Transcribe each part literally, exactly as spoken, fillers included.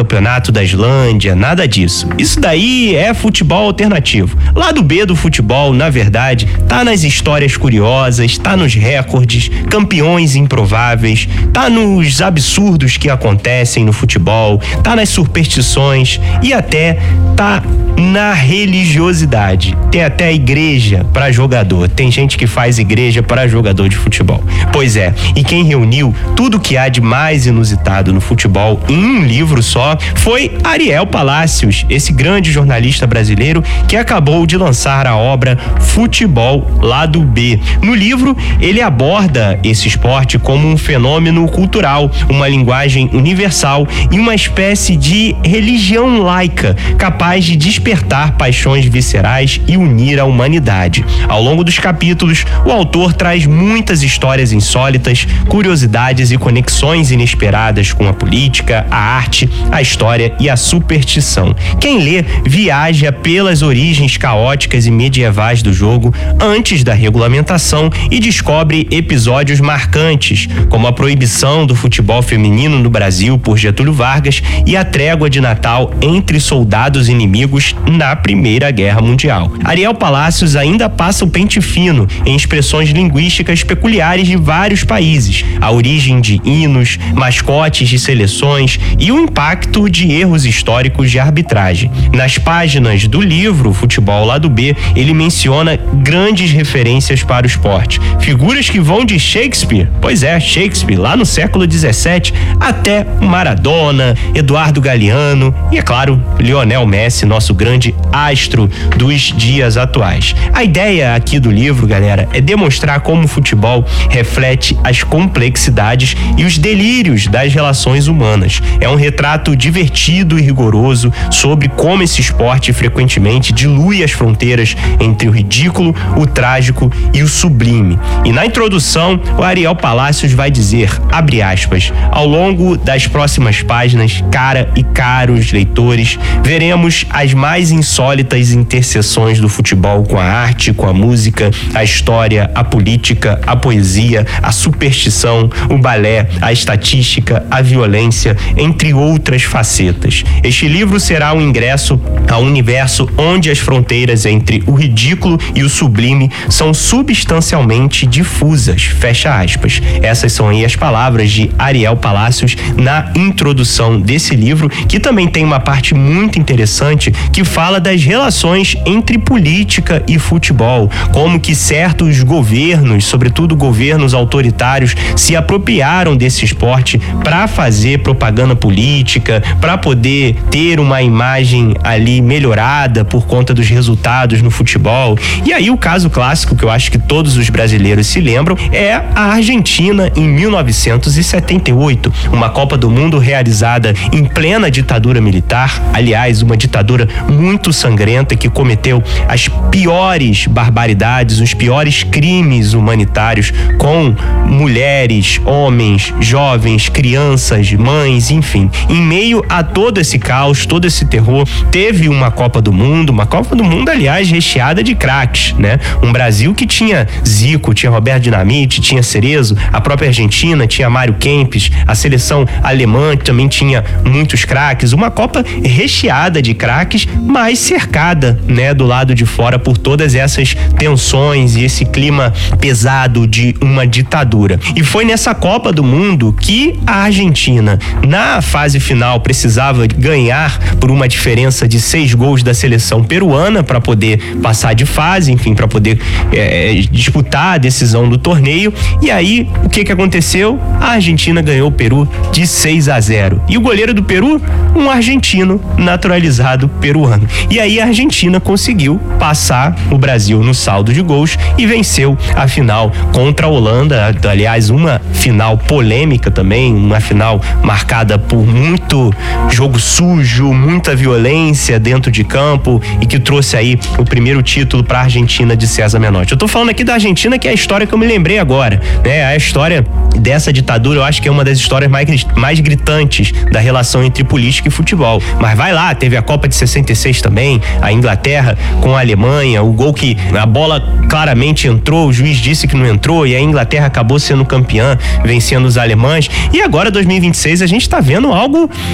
campeonato da Islândia, nada disso. Isso daí é futebol alternativo. Lado B do futebol, na verdade, tá nas histórias curiosas, tá nos recordes, campeões improváveis, tá nos absurdos que acontecem no futebol, tá nas superstições e até tá na religiosidade. Tem até a igreja para jogador. Tem gente que faz igreja para jogador de futebol. Pois é, e quem reuniu tudo que há de mais inusitado no futebol em um livro só foi Ariel Palacios, esse grande jornalista brasileiro que acabou de lançar a obra Futebol Lado B. No livro, ele aborda esse esporte como um fenômeno cultural, uma linguagem universal e uma espécie de religião laica, capaz de despertar paixões viscerais e unir a humanidade. Ao longo dos capítulos, o autor traz muitas histórias insólitas, curiosidades e conexões inesperadas com a política, a arte, a história e a superstição. Quem lê viaja pelas origens caóticas e medievais do jogo antes da regulamentação e descobre episódios marcantes, como a proibição do futebol feminino no Brasil por Getúlio Vargas e a trégua de Natal entre soldados inimigos na Primeira Guerra Mundial. Ariel Palacios ainda passa o pente fino em expressões linguísticas peculiares de vários países, a origem de hinos, mascotes de seleções e o impacto de erros históricos de arbitragem. Nas páginas do livro Futebol Lado B, ele menciona grandes referências para o esporte, figuras que vão de Shakespeare, pois é, Shakespeare, lá no século dezessete, até Maradona, Eduardo Galeano e, é claro, Lionel Messi, nosso grande astro dos dias atuais. A ideia aqui do livro, galera, é demonstrar como o futebol reflete as complexidades e os delírios das relações humanas. É um retrato divertido e rigoroso sobre como esse esporte frequentemente dilui as fronteiras entre o ridículo, o trágico e o sublime. E na introdução, o Ariel Palacios vai dizer, abre aspas, ao longo das próximas páginas, cara e caros leitores, veremos as mais insólitas interseções do futebol com a arte, com a música, a história, a política, a poesia, a superstição, o balé, a estatística, a violência, entre outras facetas. Este livro será um ingresso ao universo onde as fronteiras entre o ridículo e o sublime são substancialmente difusas, fecha aspas. Essas são aí as palavras de Ariel Palacios na introdução desse livro, que também tem uma parte muito interessante que fala das relações entre política e futebol, como que certos governos, sobretudo governos autoritários, se apropriaram desse esporte para fazer propaganda política, para poder ter uma imagem ali melhorada por conta dos resultados no futebol. E aí o caso clássico que eu acho que todos os brasileiros se lembram é a Argentina em mil novecentos e setenta e oito, uma Copa do Mundo realizada em plena ditadura militar, aliás, uma ditadura muito sangrenta que cometeu as piores barbaridades, os piores crimes humanitários com mulheres, homens, jovens, crianças, mães, enfim. Em meio a todo esse caos, todo esse terror, teve uma Copa do Mundo, uma Copa do Mundo, aliás, recheada de craques, né? Um Brasil que tinha Zico, tinha Roberto Dinamite, tinha Cerezo, a própria Argentina tinha Mário Kempes, a seleção alemã também tinha muitos craques, uma Copa recheada de craques, mas cercada, né, do lado de fora por todas essas tensões e esse clima pesado de uma ditadura. E foi nessa Copa do Mundo que a Argentina, na fase final, precisava ganhar por uma diferença de seis gols da seleção peruana para poder passar de fase, enfim, para poder é, disputar a decisão do torneio. E aí, o que que aconteceu? A Argentina ganhou o Peru de seis a zero. E o goleiro do Peru, um argentino naturalizado peruano. E aí a Argentina conseguiu passar o Brasil no saldo de gols e venceu a final contra a Holanda. Aliás, uma final polêmica também, uma final marcada por muito jogo sujo, muita violência dentro de campo e que trouxe aí o primeiro título para a Argentina de César Menotti. Eu tô falando aqui da Argentina, que é a história que eu me lembrei agora, né? A história dessa ditadura, eu acho que é uma das histórias mais, mais gritantes da relação entre política e futebol. Mas vai lá, teve a Copa de sessenta e seis também, a Inglaterra com a Alemanha, o gol que a bola claramente entrou, o juiz disse que não entrou e a Inglaterra acabou sendo campeã, vencendo os alemães. E agora, dois mil e vinte e seis, a gente tá vendo algo, se não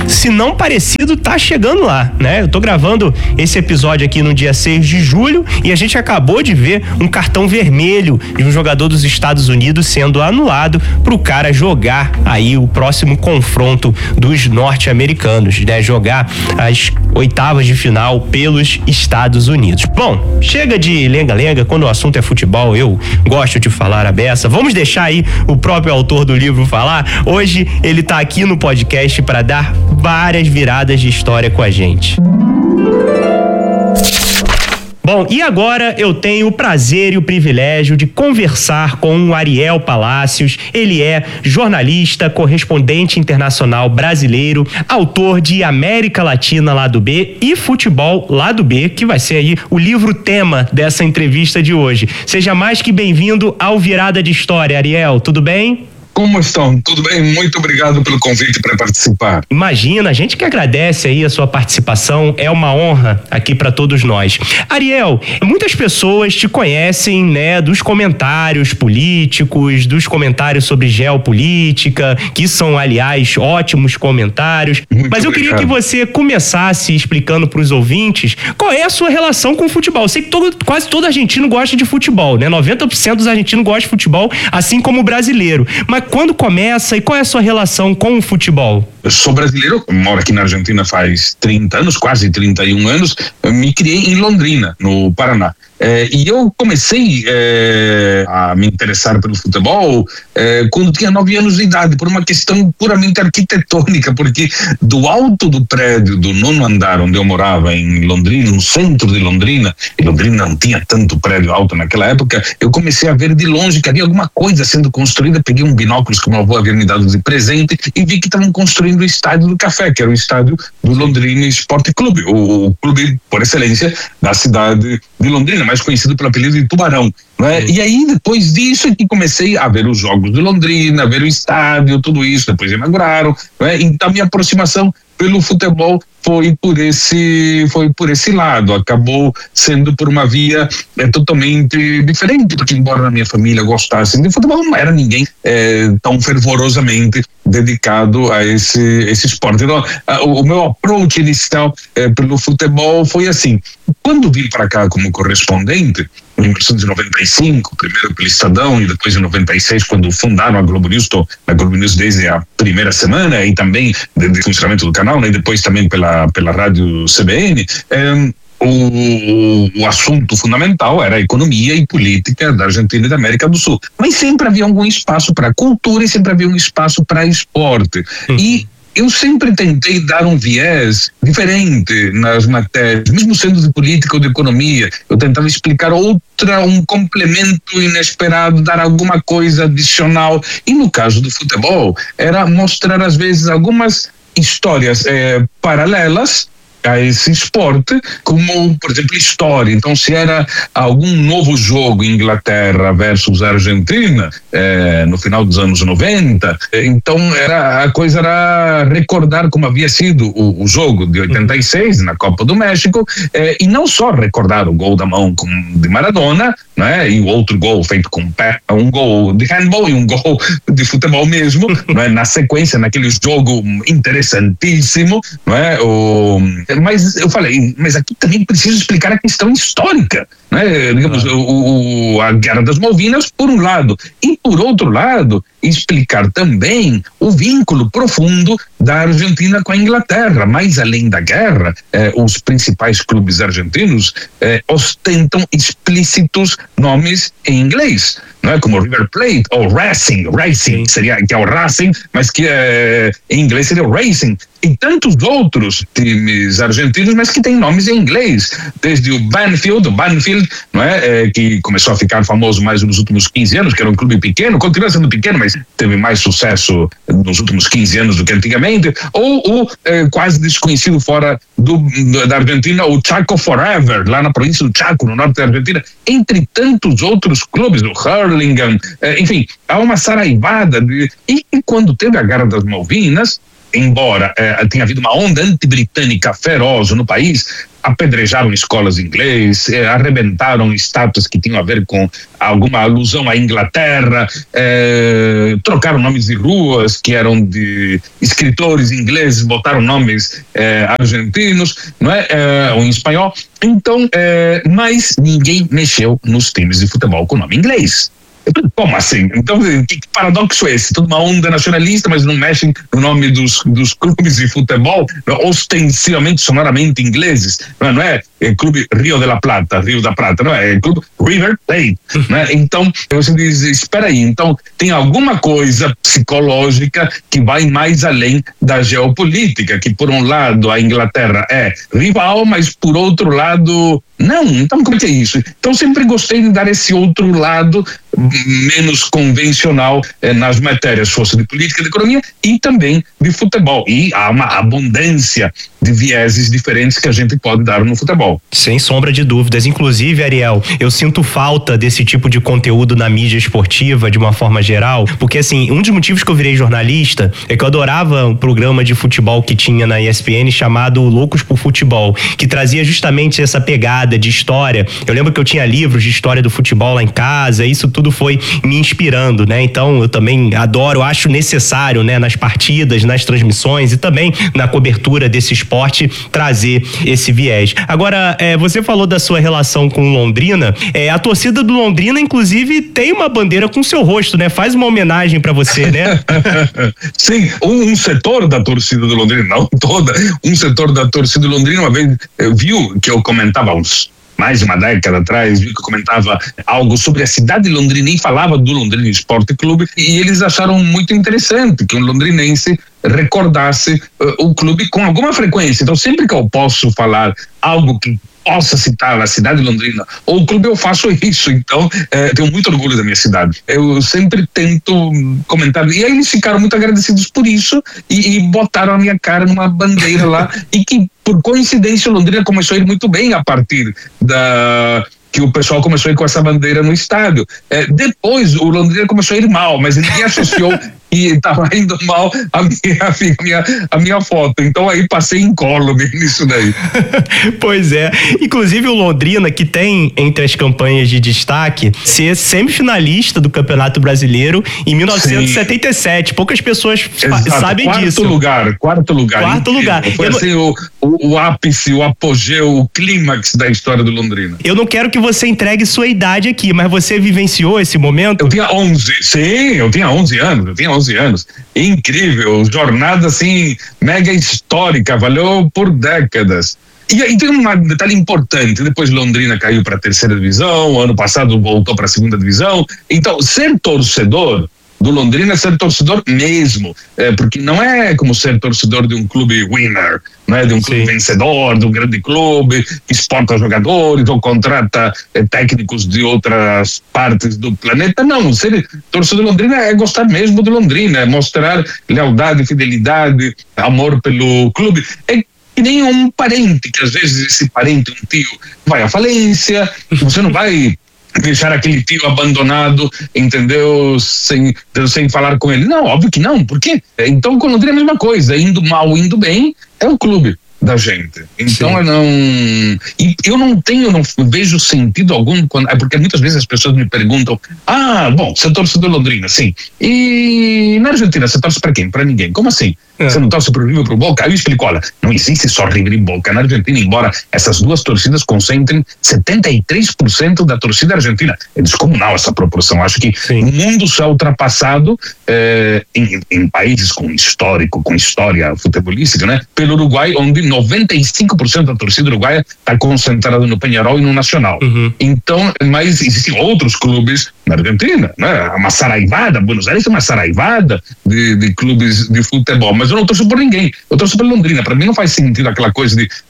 cartão parecido tá chegando lá, né? Eu tô gravando esse episódio aqui no dia seis de julho e a gente acabou de ver um cartão vermelho de um jogador dos Estados Unidos sendo anulado pro cara jogar aí o próximo confronto dos norte-americanos, né? Jogar as oitavas de final pelos Estados Unidos. Bom, chega de lenga-lenga, quando o assunto é futebol, eu gosto de falar a beça. Vamos deixar aí o próprio autor do livro falar. Hoje ele tá aqui no podcast para dar várias viradas de história com a gente. Bom, e agora eu tenho o prazer e o privilégio de conversar com o Ariel Palacios. Ele é jornalista, correspondente internacional brasileiro, autor de América Latina Lado B e Futebol Lado B, que vai ser aí o livro tema dessa entrevista de hoje. Seja mais que bem-vindo ao Virada de História, Ariel, tudo bem? Como estão? Tudo bem? Muito obrigado pelo convite para participar. Imagina, a gente que agradece aí a sua participação, é uma honra aqui para todos nós. Ariel, muitas pessoas te conhecem, né, dos comentários políticos, dos comentários sobre geopolítica, que são, aliás, ótimos comentários. Muito Mas eu obrigado. queria que você começasse explicando para os ouvintes qual é a sua relação com o futebol. Eu sei que todo, quase todo argentino gosta de futebol, né? noventa por cento dos argentinos gostam de futebol, assim como o brasileiro. Mas quando começa e qual é a sua relação com o futebol? Eu sou brasileiro, moro aqui na Argentina faz trinta anos, quase trinta e um anos. Eu me criei em Londrina, no Paraná. É, e eu comecei é, a me interessar pelo futebol é, quando tinha nove anos de idade, por uma questão puramente arquitetônica, porque do alto do prédio do nono andar onde eu morava em Londrina, no centro de Londrina, e Londrina não tinha tanto prédio alto naquela época, eu comecei a ver de longe que havia alguma coisa sendo construída. Peguei um binóculos que meu avô havia me dado de presente e vi que estavam construindo o Estádio do Café, que era o estádio do Londrina Esporte Clube, o, o clube por excelência da cidade de Londrina, mais conhecido pelo apelido de Tubarão, né? E aí depois disso é que comecei a ver os jogos de Londrina, a ver o estádio, tudo isso, depois inauguraram, né? Então minha aproximação pelo futebol foi por esse foi por esse lado, acabou sendo por uma via é, totalmente diferente, porque embora na minha família gostassem de futebol, não era ninguém é, tão fervorosamente dedicado a esse esse esporte. Então, a, o, o meu approach inicial é, pelo futebol foi assim: quando vim para cá como correspondente em mil novecentos e noventa e cinco, primeiro pelo Estadão e depois em noventa e seis, quando fundaram a Globo News, estou na Globo News desde a primeira semana e também desde o funcionamento do canal, né, e depois também pela, pela rádio C B N, é, O, o assunto fundamental era a economia e política da Argentina e da América do Sul. Mas sempre havia algum espaço para cultura e sempre havia um espaço para esporte. Uhum. E eu sempre tentei dar um viés diferente nas matérias, mesmo sendo de política ou de economia. Eu tentava explicar outra, um complemento inesperado, dar alguma coisa adicional. E no caso do futebol, era mostrar às vezes algumas histórias eh, paralelas a esse esporte, como, por exemplo, história. Então, se era algum novo jogo, Inglaterra versus Argentina, eh, no final dos anos noventa, eh, então era, a coisa era recordar como havia sido o, o jogo de oitenta e seis, na Copa do México, eh, e não só recordar o gol da mão com, de Maradona, né, e o outro gol feito com o pé, um gol de handball e um gol de futebol mesmo, né, na sequência, naquele jogo interessantíssimo, né, o mas eu falei, mas aqui também preciso explicar a questão histórica, né? Digamos, ah. o, o, a Guerra das Malvinas, por um lado, e por outro lado, explicar também o vínculo profundo da Argentina com a Inglaterra. Mais além da guerra, eh, os principais clubes argentinos eh, ostentam explícitos nomes em inglês, não é? Como River Plate ou Racing, Racing seria, que é o Racing, mas que eh, em inglês seria o Racing, e tantos outros times argentinos, mas que têm nomes em inglês, desde o Banfield, o Banfield, não é? Eh, que começou a ficar famoso mais nos últimos quinze anos, que era um clube pequeno, continua sendo pequeno, mas teve mais sucesso nos últimos quinze anos do que antigamente, ou o eh, quase desconhecido fora do, da Argentina, o Chaco Forever, lá na província do Chaco, no norte da Argentina, entre tantos outros clubes, o Hurlingham, eh, enfim, há uma saraivada de, e, e quando teve a Guerra das Malvinas, embora eh, tenha havido uma onda anti-britânica feroz no país, apedrejaram escolas inglesas, eh, arrebentaram estátuas que tinham a ver com alguma alusão à Inglaterra, eh, trocaram nomes de ruas que eram de escritores ingleses, botaram nomes eh, argentinos, não é? Eh, ou em espanhol. Então, eh, mas ninguém mexeu nos times de futebol com nome inglês. Como assim? Então, que paradoxo é esse? Toda uma onda nacionalista, mas não mexem no nome dos, dos clubes de futebol, ostensivamente, sonoramente ingleses, não é? Não é, é Clube Rio de la Plata, Rio da Prata, não é? É Clube River Plate, não é? Então, você diz, espera aí, então tem alguma coisa psicológica que vai mais além da geopolítica, que por um lado a Inglaterra é rival, mas por outro lado não. Então como é que é isso? Então sempre gostei de dar esse outro lado menos convencional eh, nas matérias, fosse de política, de economia e também de futebol. E há uma abundância de vieses diferentes que a gente pode dar no futebol. Sem sombra de dúvidas. Inclusive, Ariel, eu sinto falta desse tipo de conteúdo na mídia esportiva de uma forma geral, porque assim, um dos motivos que eu virei jornalista é que eu adorava um programa de futebol que tinha na E S P N chamado Loucos por Futebol, que trazia justamente essa pegada de história. Eu lembro que eu tinha livros de história do futebol lá em casa, isso tudo foi me inspirando, né? Então eu também adoro, acho necessário, né, nas partidas, nas transmissões e também na cobertura desse esporte trazer esse viés. Agora, é, você falou da sua relação com Londrina, é, a torcida do Londrina, inclusive, tem uma bandeira com seu rosto, né? Faz uma homenagem para você, né? Sim, um, um setor da torcida do Londrina, não toda, um setor da torcida do Londrina uma vez viu que eu comentava uns mais de uma década atrás, viu que eu comentava algo sobre a cidade de Londrina e falava do Londrina Esporte Clube, e eles acharam muito interessante que um londrinense recordasse uh, o clube com alguma frequência. Então sempre que eu posso falar algo que possa citar a cidade de Londrina ou o clube, eu faço isso. Então eh, tenho muito orgulho da minha cidade, eu sempre tento comentar, e aí eles ficaram muito agradecidos por isso e, e botaram a minha cara numa bandeira lá e que por coincidência o Londrina começou a ir muito bem a partir da que o pessoal começou a ir com essa bandeira no estádio. É, depois o Londrina começou a ir mal, mas ninguém associou e estava indo mal a minha, a, minha, a minha foto. Então aí passei incólume nisso daí. Pois é. Inclusive o Londrina, que tem entre as campanhas de destaque ser semifinalista do Campeonato Brasileiro em mil novecentos e setenta e sete. Sim. Poucas pessoas Exato. sabem quarto disso. Lugar, quarto lugar. Quarto lugar. Foi assim não... o, o, o ápice, o apogeu, o clímax da história do Londrina. Eu não quero que você entregue sua idade aqui, mas você vivenciou esse momento? Eu tinha onze, sim, eu tinha onze anos, eu tinha onze anos. Incrível, jornada assim, mega histórica, valeu por décadas. E aí tem um detalhe importante, depois Londrina caiu para a terceira divisão, ano passado voltou para a segunda divisão, então ser torcedor do Londrina é ser torcedor mesmo, é, porque não é como ser torcedor de um clube winner, não é de um clube Sim. vencedor, de um grande clube que exporta jogadores ou contrata é, técnicos de outras partes do planeta. Não, ser torcedor do Londrina é gostar mesmo do Londrina, é mostrar lealdade, fidelidade, amor pelo clube. É que nem um parente, que às vezes esse parente, um tio, vai à falência, você não vai deixar aquele tio abandonado, entendeu? Sem, sem falar com ele. Não, óbvio que não. Por quê? Então, com o Londrina é a mesma coisa. Indo mal, indo bem, é o clube da gente. Então, Sim. eu não... E eu não tenho, não vejo sentido algum, quando, é porque muitas vezes as pessoas me perguntam, ah, bom, você torce do Londrina, sim. E na Argentina, você torce para quem? Para ninguém. Como assim? É. Você não torce pro River, pro Boca? Aí eu explico, olha, não existe só River e Boca na Argentina, embora essas duas torcidas concentrem setenta e três por cento da torcida argentina. É descomunal essa proporção. Acho que Sim. o mundo só é ultrapassado eh, em, em países com histórico, com história futebolística, né? Pelo Uruguai, onde noventa e cinco por cento da torcida uruguaia está concentrada no Peñarol e no Nacional. Uhum. Então, mas existem outros clubes na Argentina, né? Uma saraivada, Buenos Aires é uma saraivada de, de clubes de futebol, mas eu não torço por ninguém, eu torço por Londrina. Para mim não faz sentido aquela coisa de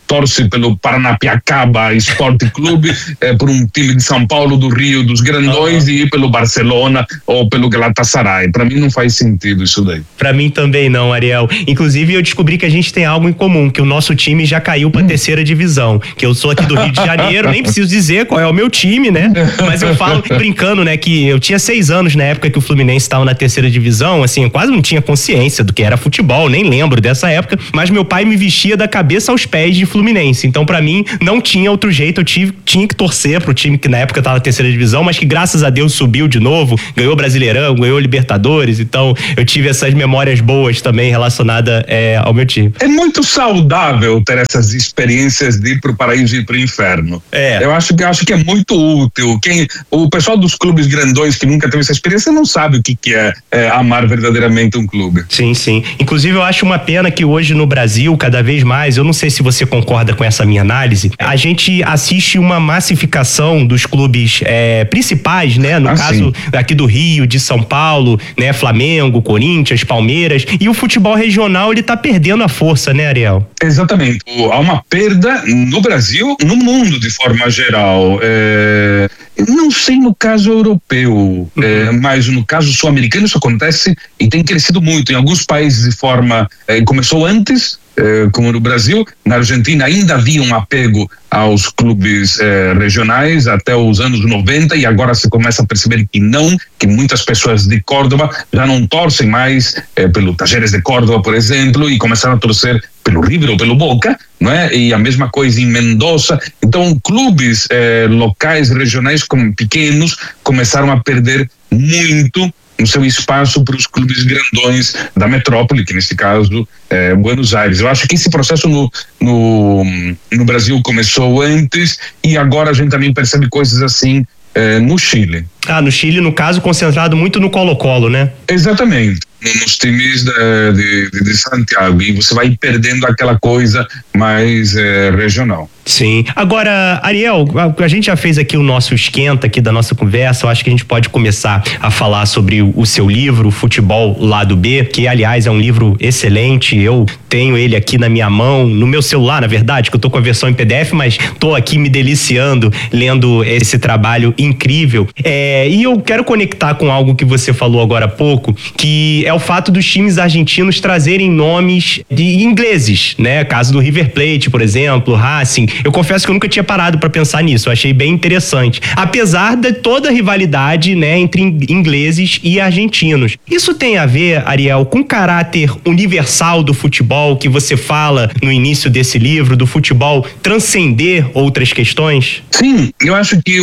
torce pelo Paranapiacaba Esporte Clube, é, por um time de São Paulo, do Rio, dos grandões, uhum. e pelo Barcelona ou pelo Galatasaray. Para mim não faz sentido isso daí. Para mim também não, Ariel. Inclusive eu descobri que a gente tem algo em comum, que o nosso time já caiu para hum. terceira divisão, que eu sou aqui do Rio de Janeiro, nem preciso dizer qual é o meu time, né? Mas eu falo brincando, né, que eu tinha seis anos na época que o Fluminense estava na terceira divisão, assim, eu quase não tinha consciência do que era futebol, nem lembro dessa época, mas meu pai me vestia da cabeça aos pés de Fluminense, então para mim não tinha outro jeito, eu tive, tinha que torcer pro time que na época estava na terceira divisão, mas que graças a Deus subiu de novo, ganhou Brasileirão, ganhou Libertadores, então eu tive essas memórias boas também relacionadas é, ao meu time. É muito saudável ter essas experiências de ir pro paraíso e ir pro inferno. É. Eu acho que, acho que é muito útil. Quem, o pessoal dos clubes grandões que nunca teve essa experiência não sabe o que, que é, é amar verdadeiramente um clube. Sim, sim. Inclusive eu acho uma pena que hoje no Brasil, cada vez mais, eu não sei se você concorda com essa minha análise, a gente assiste uma massificação dos clubes é, principais, né? No ah, caso sim. aqui do Rio, de São Paulo, né? Flamengo, Corinthians, Palmeiras, e o futebol regional ele tá perdendo a força, né, Ariel? Exatamente. Há uma perda no Brasil, no mundo de forma geral. É... Não sei no caso europeu, uhum. é, mas no caso sul-americano isso acontece e tem crescido muito. Em alguns países de forma... É, começou antes, é, como no Brasil. Na Argentina ainda havia um apego aos clubes é, regionais até os anos noventa, e agora se começa a perceber que não, que muitas pessoas de Córdoba já não torcem mais é, pelo Talleres de Córdoba, por exemplo, e começaram a torcer pelo River ou pelo Boca, não é? E a mesma coisa em Mendoza. Então clubes eh, locais, regionais como pequenos começaram a perder muito no seu espaço para os clubes grandões da metrópole, que nesse caso é Buenos Aires. Eu acho que esse processo no, no, no Brasil começou antes, e agora a gente também percebe coisas assim eh, no Chile. Ah, no Chile, no caso, concentrado muito no Colo-Colo, né? Exatamente. Nos times de, de, de Santiago, e você vai perdendo aquela coisa mais eh, regional. Sim. Agora, Ariel, a, a gente já fez aqui o nosso esquenta aqui da nossa conversa, eu acho que a gente pode começar a falar sobre o, o seu livro, Futebol Lado B, que aliás é um livro excelente, eu tenho ele aqui na minha mão, no meu celular, na verdade, que eu tô com a versão em P D F, mas tô aqui me deliciando lendo esse trabalho incrível. É, e eu quero conectar com algo que você falou agora há pouco, que é o fato dos times argentinos trazerem nomes de ingleses, né? Caso do River Plate, por exemplo, Racing. Eu confesso que eu nunca tinha parado para pensar nisso, eu achei bem interessante. Apesar de toda a rivalidade, né, entre ingleses e argentinos. Isso tem a ver, Ariel, com o caráter universal do futebol que você fala no início desse livro, do futebol transcender outras questões? Sim, eu acho que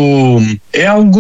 o é algo...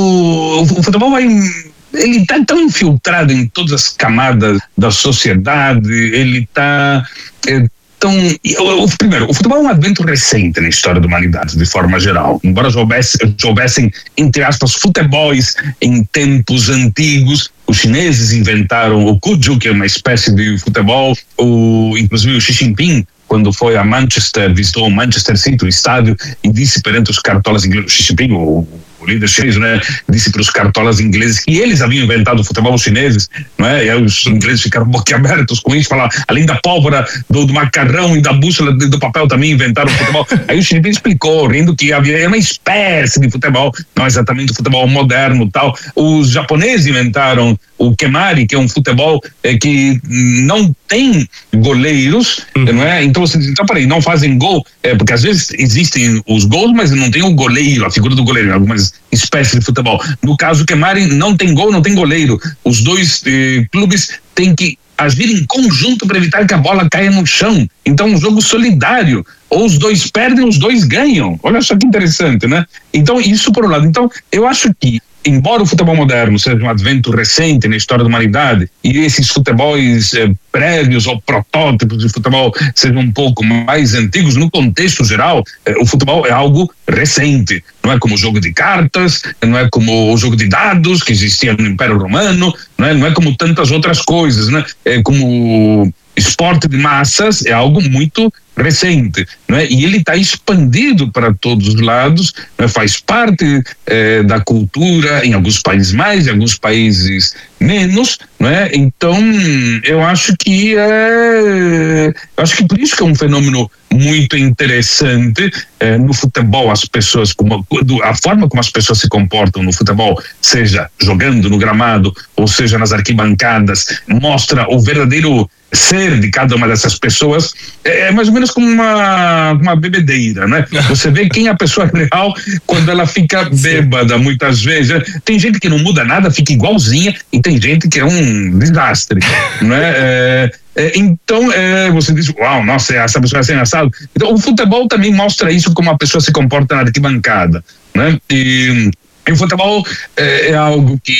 o futebol vai... ele está tão infiltrado em todas as camadas da sociedade, ele está é, tão... O, o, primeiro, o futebol é um advento recente na história da humanidade, de forma geral. Embora já houvesse, já houvessem, entre aspas, futebols em tempos antigos, os chineses inventaram o Cuju, que é uma espécie de futebol, o, inclusive o Xi Jinping, quando foi a Manchester, visitou o Manchester City, o estádio, e disse perante os cartolas ingleses, o Xi Jinping, o o líder chinês, né, disse para os cartolas ingleses que eles haviam inventado o futebol, os chineses, não é? E aí os ingleses ficaram boquiabertos com isso, falaram, além da pólvora, do, do macarrão e da bússola do, do papel, também inventaram o futebol. Aí o Xi Jinping explicou, rindo, que havia uma espécie de futebol, não exatamente o futebol moderno, tal. Os japoneses inventaram o Kemari, que é um futebol é, que não tem goleiros, uhum. não é? Então você diz, então peraí, não fazem gol, é, porque às vezes existem os gols, mas não tem o goleiro, a figura do goleiro, algumas espécies de futebol. No caso do Kemari, não tem gol, não tem goleiro. Os dois eh, clubes têm que agir em conjunto para evitar que a bola caia no chão. Então, um jogo solidário. Ou os dois perdem, os dois ganham. Olha só que interessante, né? Então, isso por um lado. Então, eu acho que, embora o futebol moderno seja um advento recente na história da humanidade, e esses futebols eh, prévios ou protótipos de futebol sejam um pouco mais antigos, no contexto geral, eh, o futebol é algo recente. Não é como o jogo de cartas, não é como o jogo de dados que existia no Império Romano, não é, não é como tantas outras coisas, né? É como esporte de massas, é algo muito recente, né? E ele está expandido para todos os lados, né? Faz parte eh, da cultura, em alguns países mais, em alguns países menos, né? Então eu acho que é, eu acho que por isso que é um fenômeno muito interessante eh, no futebol. As pessoas, como, a forma como as pessoas se comportam no futebol, seja jogando no gramado ou seja nas arquibancadas, mostra o verdadeiro ser de cada uma dessas pessoas. É mais ou menos como uma, uma bebedeira, né? Você vê quem é a pessoa real quando ela fica bêbada, muitas vezes. Tem gente que não muda nada, fica igualzinha, e tem gente que é um desastre, né? É, é, então, é, você diz, uau, nossa, essa pessoa é assim assado. Então, o futebol também mostra isso, como a pessoa se comporta na arquibancada, né? E, e o futebol é, é algo que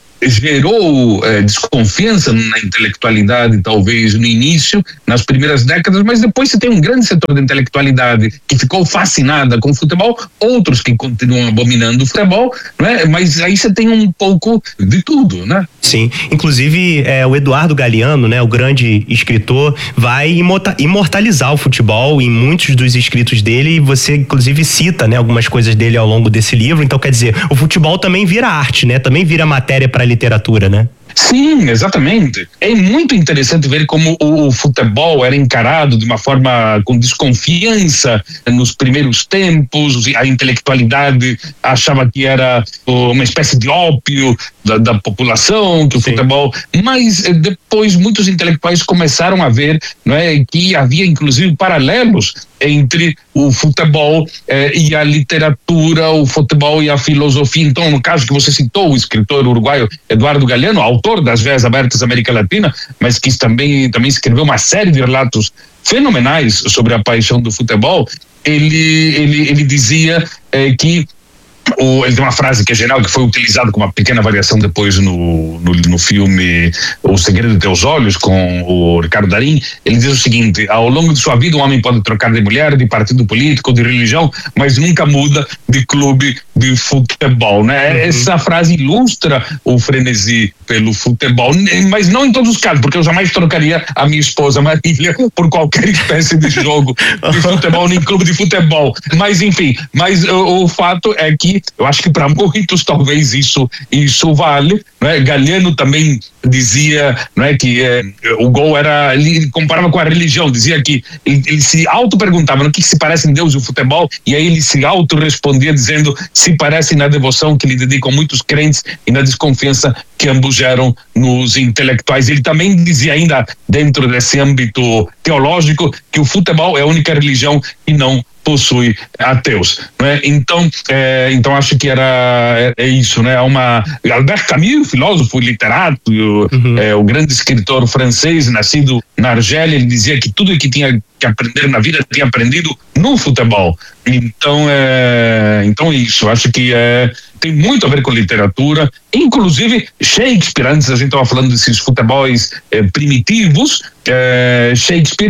gerou é, desconfiança na intelectualidade, talvez no início, nas primeiras décadas, mas depois você tem um grande setor da intelectualidade que ficou fascinada com o futebol, outros que continuam abominando o futebol, né? Mas aí você tem um pouco de tudo, né? Sim, inclusive é, o Eduardo Galeano, né, o grande escritor, vai imortalizar o futebol em muitos dos escritos dele, e você inclusive cita, né, algumas coisas dele ao longo desse livro. Então, quer dizer, o futebol também vira arte, né? Também vira matéria para literatura, né? Sim, exatamente. É muito interessante ver como o, o futebol era encarado de uma forma com desconfiança nos primeiros tempos. A intelectualidade achava que era uma espécie de ópio da, da população, que o Sim. futebol... Mas depois muitos intelectuais começaram a ver, não é, que havia inclusive paralelos entre o futebol eh, e a literatura, o futebol e a filosofia. Então, no caso que você citou, o escritor uruguaio Eduardo Galeano, autor das Veias Abertas da América Latina, mas que também, também escreveu uma série de relatos fenomenais sobre a paixão do futebol, ele, ele, ele dizia eh, que O, ele tem uma frase que é genial, que foi utilizada como uma pequena variação depois no, no, no filme O Segredo de Teus Olhos, com o Ricardo Darín. Ele diz o seguinte: ao longo de sua vida um homem pode trocar de mulher, de partido político, de religião, mas nunca muda de clube de futebol, né? Uhum. Essa frase ilustra o frenesi pelo futebol, mas não em todos os casos, porque eu jamais trocaria a minha esposa Marília por qualquer espécie de jogo de futebol, nem clube de futebol. Mas enfim, mas o, o fato é que eu acho que para muitos talvez isso isso vale, né? Galeano também dizia, né, que é, o gol era, ele comparava com a religião, dizia que ele, ele se auto-perguntava no que se parece em Deus e o futebol, e aí ele se auto-respondia dizendo se parece na devoção que lhe dedicam muitos crentes e na desconfiança que ambos geram nos intelectuais. Ele também dizia, ainda dentro desse âmbito teológico, que o futebol é a única religião que não possui ateus, né? Então, é, então acho que era é, é isso, né? Uma Albert Camus, filósofo, literato, uhum. é, o grande escritor francês, nascido na Argélia, ele dizia que tudo que tinha que aprender na vida tinha aprendido no futebol. Então, é, então isso, acho que é, tem muito a ver com literatura, inclusive Shakespeare. Antes a gente estava falando desses futebols é, primitivos. É, Shakespeare,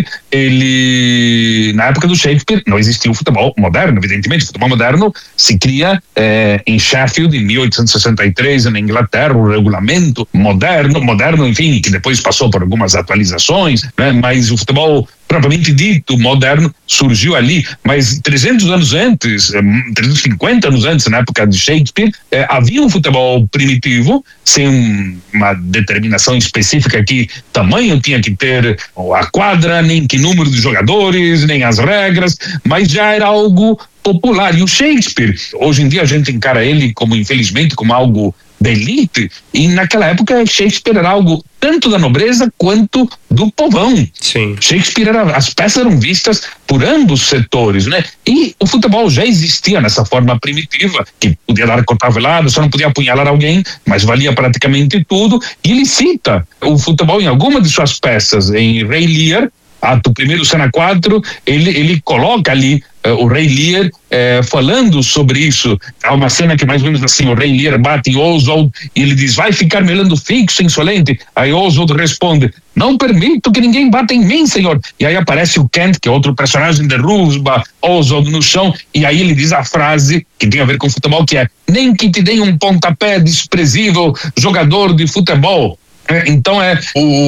ele, na época do Shakespeare não existia o futebol moderno, evidentemente. O futebol moderno se cria é, em Sheffield em mil oitocentos e sessenta e três, na Inglaterra, o regulamento moderno, moderno, enfim, que depois passou por algumas atualizações, né? Mas o futebol propriamente dito, moderno, surgiu ali. Mas trezentos anos antes, trezentos e cinquenta anos antes, na época de Shakespeare, eh, havia um futebol primitivo, sem um, uma determinação específica que tamanho tinha que ter a quadra, nem que número de jogadores, nem as regras, mas já era algo popular. E o Shakespeare, hoje em dia a gente encara ele como, infelizmente, como algo da elite, e naquela época Shakespeare era algo tanto da nobreza quanto do povão. Sim. Shakespeare era, as peças eram vistas por ambos os setores, né? E o futebol já existia nessa forma primitiva, que podia dar cotovelada, só não podia apunhalar alguém, mas valia praticamente tudo. E ele cita o futebol em alguma de suas peças, em Rei Lear, ato primeiro, cena quatro, ele, ele coloca ali uh, o Rei Lear uh, falando sobre isso. Há uma cena que mais ou menos assim, o Rei Lear bate em Oswald e ele diz, vai ficar me olhando fixo, insolente. Aí Oswald responde, não permito que ninguém bata em mim, senhor. E aí aparece o Kent, que é outro personagem, derruba Oswald no chão, e aí ele diz a frase que tem a ver com futebol, que é, nem que te deem um pontapé desprezível, jogador de futebol. É, então é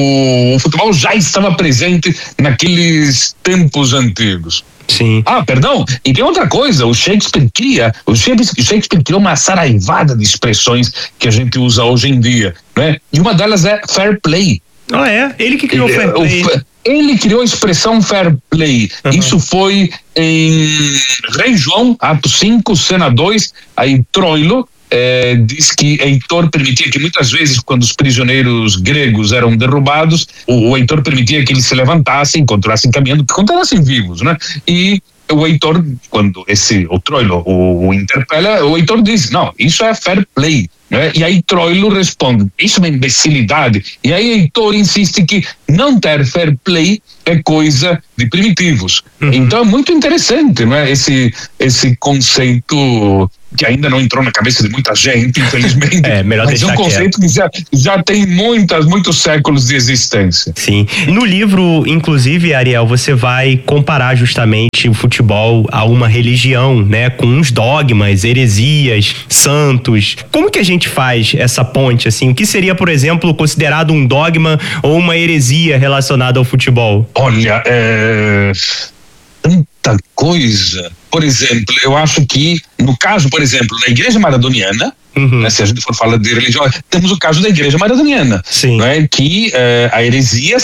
o, o futebol já estava presente naqueles tempos antigos. Sim. Ah, perdão, e tem outra coisa, o Shakespeare cria, o Shakespeare criou uma saraivada de expressões que a gente usa hoje em dia, né? E uma delas é fair play. Ah, é? Ele que criou o fair play. O, ele criou a expressão fair play. Uhum. Isso foi em Rei João, ato cinco, cena dois, aí Troilo É, diz que Heitor permitia que muitas vezes, quando os prisioneiros gregos eram derrubados, o, o Heitor permitia que eles se levantassem, continuassem caminhando, que continuassem vivos, né? E o Heitor, quando esse, o Troilo o, o interpela, o Heitor diz, não, isso é fair play, né? E aí Troilo responde, isso é uma imbecilidade. E aí Heitor insiste que não ter fair play é coisa de primitivos. Uhum. Então é muito interessante, né? Esse, esse conceito que ainda não entrou na cabeça de muita gente, infelizmente. É, melhor mas é um conceito quieto. que já, já tem muitas, muitos séculos de existência. Sim. No livro, inclusive, Ariel, você vai comparar justamente o futebol a uma religião, né? Com uns dogmas, heresias, santos. Como que a gente faz essa ponte, assim? O que seria, por exemplo, considerado um dogma ou uma heresia relacionada ao futebol? Olha, é... tanta coisa. Por exemplo, eu acho que, no caso, por exemplo, na Igreja Maradoniana, uhum. né, se a gente for falar de religião, temos o caso da Igreja Maradoniana, né, que eh, a heresia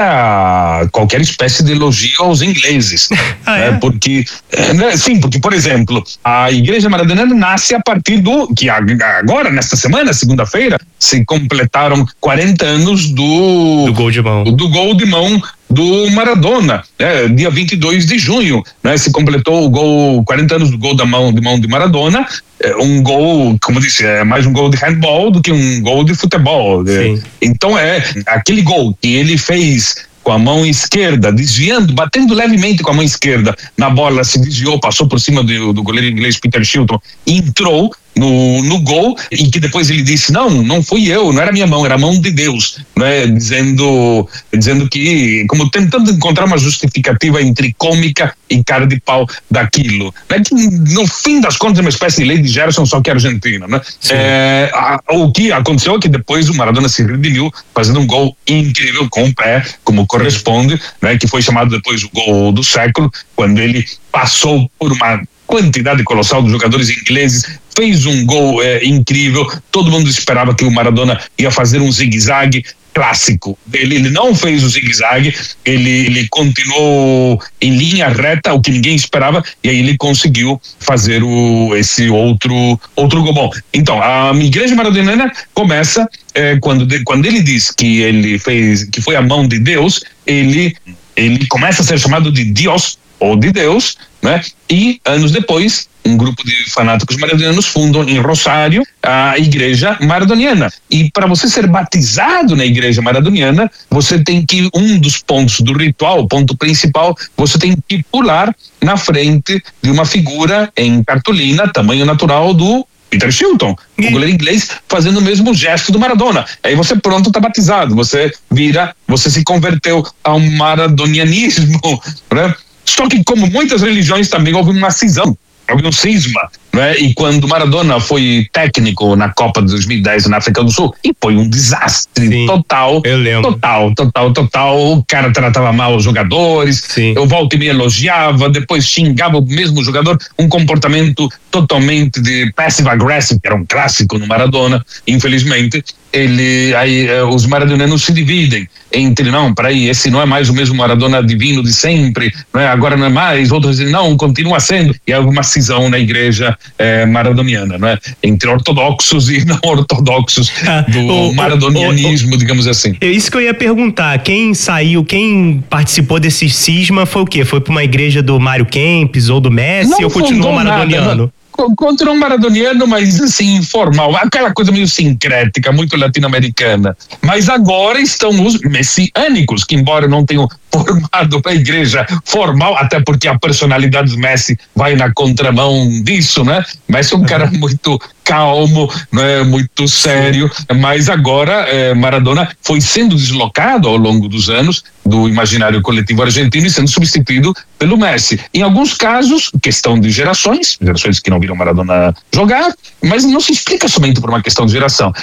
seria qualquer espécie de elogio aos ingleses. ah, né, é? Porque, eh, né, sim, porque, por exemplo, a Igreja Maradoniana nasce a partir do, que agora, nesta semana, segunda-feira, se completaram quarenta anos do... Do gol de mão. Do, do gol de mão do Maradona, né, dia vinte e dois de junho, né, se completou o gol, quarenta anos do gol da mão, de mão de Maradona, é um gol, como eu disse, é mais um gol de handball do que um gol de futebol. Né? Então é aquele gol que ele fez com a mão esquerda, desviando, batendo levemente com a mão esquerda na bola, se desviou, passou por cima do, do goleiro inglês Peter Shilton, entrou no, no gol, e que depois ele disse, não, não fui eu, não era minha mão, era a mão de Deus, né? dizendo, dizendo que, como tentando encontrar uma justificativa entre cômica e cara de pau daquilo, né? Que no fim das contas é uma espécie de lei de Gerson, só que argentina, né? É, a, o que aconteceu é que depois o Maradona se redimiu fazendo um gol incrível com o pé, como corresponde, né? Que foi chamado depois o gol do século, quando ele passou por uma quantidade colossal de jogadores ingleses, fez um gol é, incrível, todo mundo esperava que o Maradona ia fazer um zigue-zague clássico. Ele, ele não fez o zigue-zague, ele, ele continuou em linha reta, o que ninguém esperava, e aí ele conseguiu fazer o, esse outro, outro gol. Bom, então, a Igreja Maradoniana começa é, quando, de, quando ele diz que ele fez, que foi a mão de Deus, ele, ele começa a ser chamado de Deus, ou de Deus, né? E anos depois, um grupo de fanáticos maradonianos fundam em Rosário a Igreja Maradoniana. E para você ser batizado na Igreja Maradoniana, você tem que, um dos pontos do ritual, o ponto principal, você tem que pular na frente de uma figura em cartolina, tamanho natural do Peter Shilton, o goleiro inglês, fazendo o mesmo gesto do Maradona. Aí você pronto está batizado, você vira, você se converteu ao maradonianismo, né? Só que, como muitas religiões, também houve uma cisão, houve um cisma, né? E quando Maradona foi técnico na Copa de dois mil e dez na África do Sul, e foi um desastre. Sim, total, eu lembro. total, total, total. O cara tratava mal os jogadores, Sim. eu volta e me elogiava, depois xingava o mesmo jogador, um comportamento totalmente de passive-aggressive, que era um clássico no Maradona, infelizmente. Ele, aí, eh, os maradonianos se dividem entre, não, peraí, esse não é mais o mesmo Maradona divino de sempre, né? Agora não é mais, outros dizem, não, continua sendo, e há uma cisão na igreja eh, maradoniana, né? Entre ortodoxos e não ortodoxos ah, do o, maradonianismo, o, o, digamos assim. É isso que eu ia perguntar, quem saiu, quem participou desse cisma foi o quê? Foi para uma igreja do Mário Kempis ou do Messi, não ou continuou maradoniano? Nada, contra um maradoniano, mas assim, informal, aquela coisa meio sincrética, muito latino-americana. Mas agora estão os messiânicos, que embora não tenham formado a igreja formal, até porque a personalidade do Messi vai na contramão disso, né? Messi é um cara muito calmo, né? Muito sério, mas agora eh, Maradona foi sendo deslocado ao longo dos anos do imaginário coletivo argentino e sendo substituído pelo Messi. Em alguns casos, questão de gerações, gerações que não viram Maradona jogar, mas não se explica somente por uma questão de geração.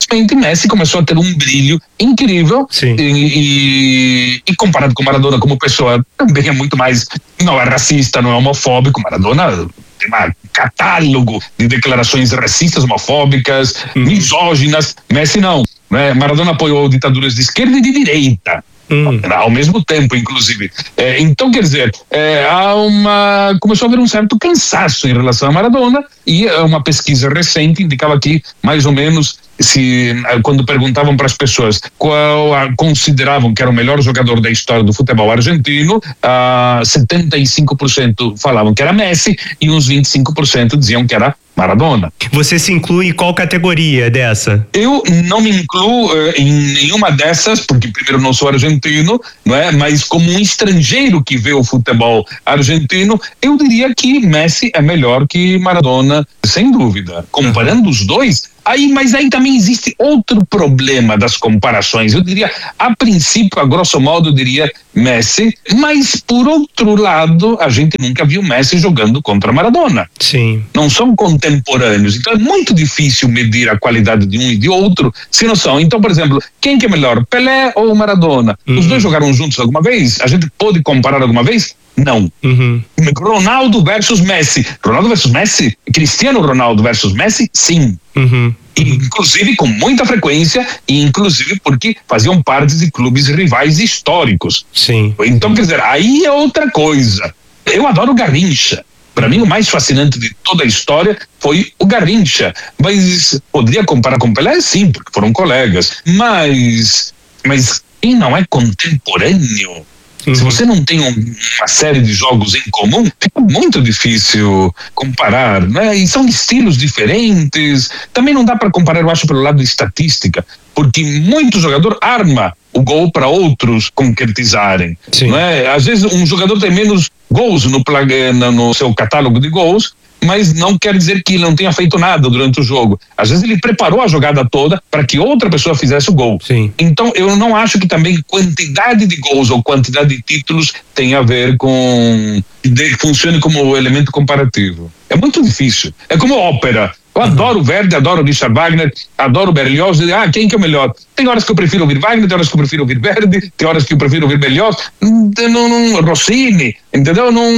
simplesmente Messi começou a ter um brilho incrível. Sim. E, e, e comparado com Maradona como pessoa, também é muito mais, não é racista, não é homofóbico. Maradona tem um catálogo de declarações racistas, homofóbicas, uhum. misóginas. Messi não, né? Maradona apoiou ditaduras de esquerda e de direita. Hum. Ao mesmo tempo, inclusive. É, então, quer dizer, é, há uma, começou a haver um certo cansaço em relação a Maradona, e uma pesquisa recente indicava que, mais ou menos, se quando perguntavam para as pessoas qual a, consideravam que era o melhor jogador da história do futebol argentino, uh, setenta e cinco por cento falavam que era Messi e uns vinte e cinco por cento diziam que era Maradona. Você se inclui em qual categoria dessa? Eu não me incluo uh, em nenhuma dessas, porque primeiro não sou argentino, não é? Mas como um estrangeiro que vê o futebol argentino, eu diria que Messi é melhor que Maradona, sem dúvida. Comparando os dois, aí, mas aí também existe outro problema das comparações. Eu diria, a princípio, a grosso modo, eu diria Messi, mas por outro lado, a gente nunca viu Messi jogando contra Maradona. Sim. Não são contemporâneos, então é muito difícil medir a qualidade de um e de outro, se não são. Então, por exemplo, quem que é melhor, Pelé ou Maradona? Uhum. Os dois jogaram juntos alguma vez? A gente pode comparar alguma vez? Não. Uhum. Ronaldo versus Messi. Ronaldo versus Messi? Cristiano Ronaldo versus Messi? Sim. Uhum. Inclusive com muita frequência, e inclusive porque faziam parte de clubes rivais históricos. Sim. Então, quer dizer, aí é outra coisa. Eu adoro Garrincha. Para mim, o mais fascinante de toda a história foi o Garrincha. Mas poderia comparar com Pelé? Sim, porque foram colegas. Mas, mas quem não é contemporâneo? Uhum. Se você não tem um, uma série de jogos em comum, fica muito difícil comparar, né? E são estilos diferentes. Também não dá para comparar, eu acho, pelo lado de estatística, porque muito jogador arma o gol para outros concretizarem. Não é? Às vezes um jogador tem menos gols no, no seu catálogo de gols, mas não quer dizer que ele não tenha feito nada durante o jogo. Às vezes ele preparou a jogada toda para que outra pessoa fizesse o gol. Sim. Então eu não acho que também quantidade de gols ou quantidade de títulos tenha a ver com... De, funcione como elemento comparativo. É muito difícil. É como ópera. Eu adoro Verdi, adoro Richard Wagner, adoro Berlioz. Ah, quem que é o melhor? Tem horas que eu prefiro ouvir Wagner, tem horas que eu prefiro ouvir Verdi, tem horas que eu prefiro ouvir Berlioz, não, não, Rossini, entendeu? Não,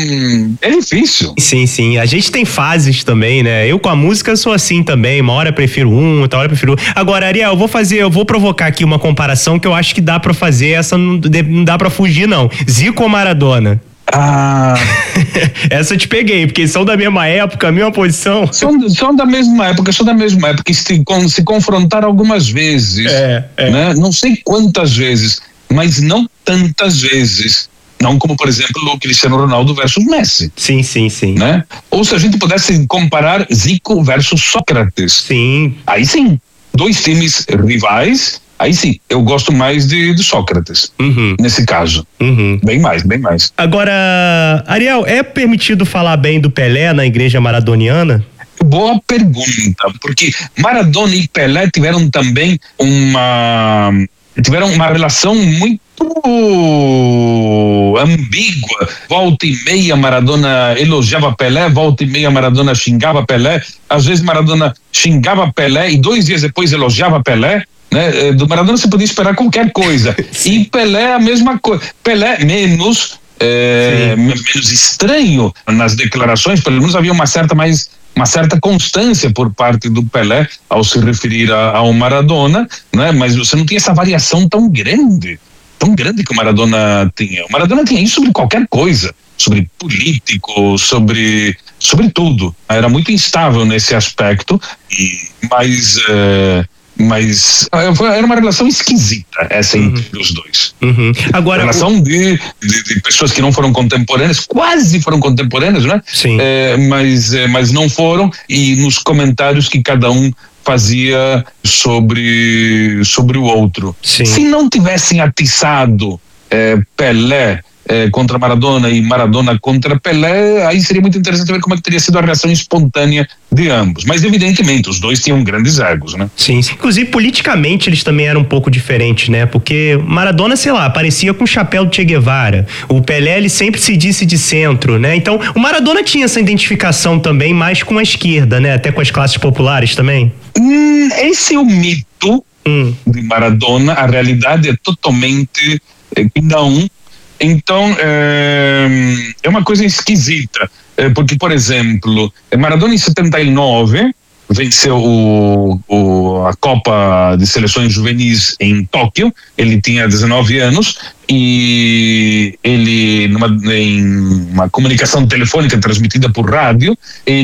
é difícil. Sim, sim. A gente tem fases também, né? Eu com a música sou assim também. Uma hora eu prefiro um, outra hora eu prefiro outro. Agora, Ariel, eu vou fazer, eu vou provocar aqui uma comparação que eu acho que dá pra fazer. Essa não, não dá pra fugir, não. Zico ou Maradona? Ah. Essa eu te peguei, porque são da mesma época, a mesma posição. São, são da mesma época, são da mesma época, e se, se confrontaram algumas vezes. É, é. Né? Não sei quantas vezes, mas não tantas vezes. Não como, por exemplo, o Cristiano Ronaldo versus Messi. Sim, sim, sim. Né? Ou se a gente pudesse comparar Zico versus Sócrates. Sim. Aí sim, dois times rivais. Aí sim, eu gosto mais de, de Sócrates, uhum. nesse caso. Uhum. Bem mais, bem mais. Agora, Ariel, é permitido falar bem do Pelé na igreja maradoniana? Boa pergunta, porque Maradona e Pelé tiveram também uma, tiveram uma relação muito ambígua. Volta e meia Maradona elogiava Pelé, volta e meia Maradona xingava Pelé, às vezes Maradona xingava Pelé e dois dias depois elogiava Pelé. Né? Do Maradona você podia esperar qualquer coisa. E Pelé a mesma coisa. Pelé menos é, menos estranho nas declarações, pelo menos havia uma certa mais uma certa constância por parte do Pelé ao se referir a, ao Maradona, né? Mas você não tinha essa variação tão grande, tão grande que o Maradona tinha. O Maradona tinha isso sobre qualquer coisa, sobre político, sobre sobre tudo. Era muito instável nesse aspecto, e mas é, mas era uma relação esquisita essa uhum. entre os dois. Uhum. Agora, relação o... de, de, de pessoas que não foram contemporâneas, quase foram contemporâneas, né? Sim. É, mas, é, mas não foram, e nos comentários que cada um fazia sobre, sobre o outro. Sim. Se não tivessem atiçado é, Pelé eh, contra Maradona e Maradona contra Pelé, aí seria muito interessante ver como é que teria sido a reação espontânea de ambos. Mas evidentemente os dois tinham grandes egos, né? Sim, inclusive politicamente eles também eram um pouco diferentes, né? Porque Maradona, sei lá, parecia com o chapéu do Che Guevara. O Pelé, ele sempre se disse de centro, né? Então o Maradona tinha essa identificação também mais com a esquerda, né? Até com as classes populares também. Hum, esse é o mito hum. de Maradona. A realidade é totalmente eh, não. Então é, é uma coisa esquisita, é, porque, por exemplo, Maradona em setenta e nove venceu o, o, a Copa de Seleções Juvenis em Tóquio. Ele tinha dezenove anos e ele, numa, em uma comunicação telefônica transmitida por rádio,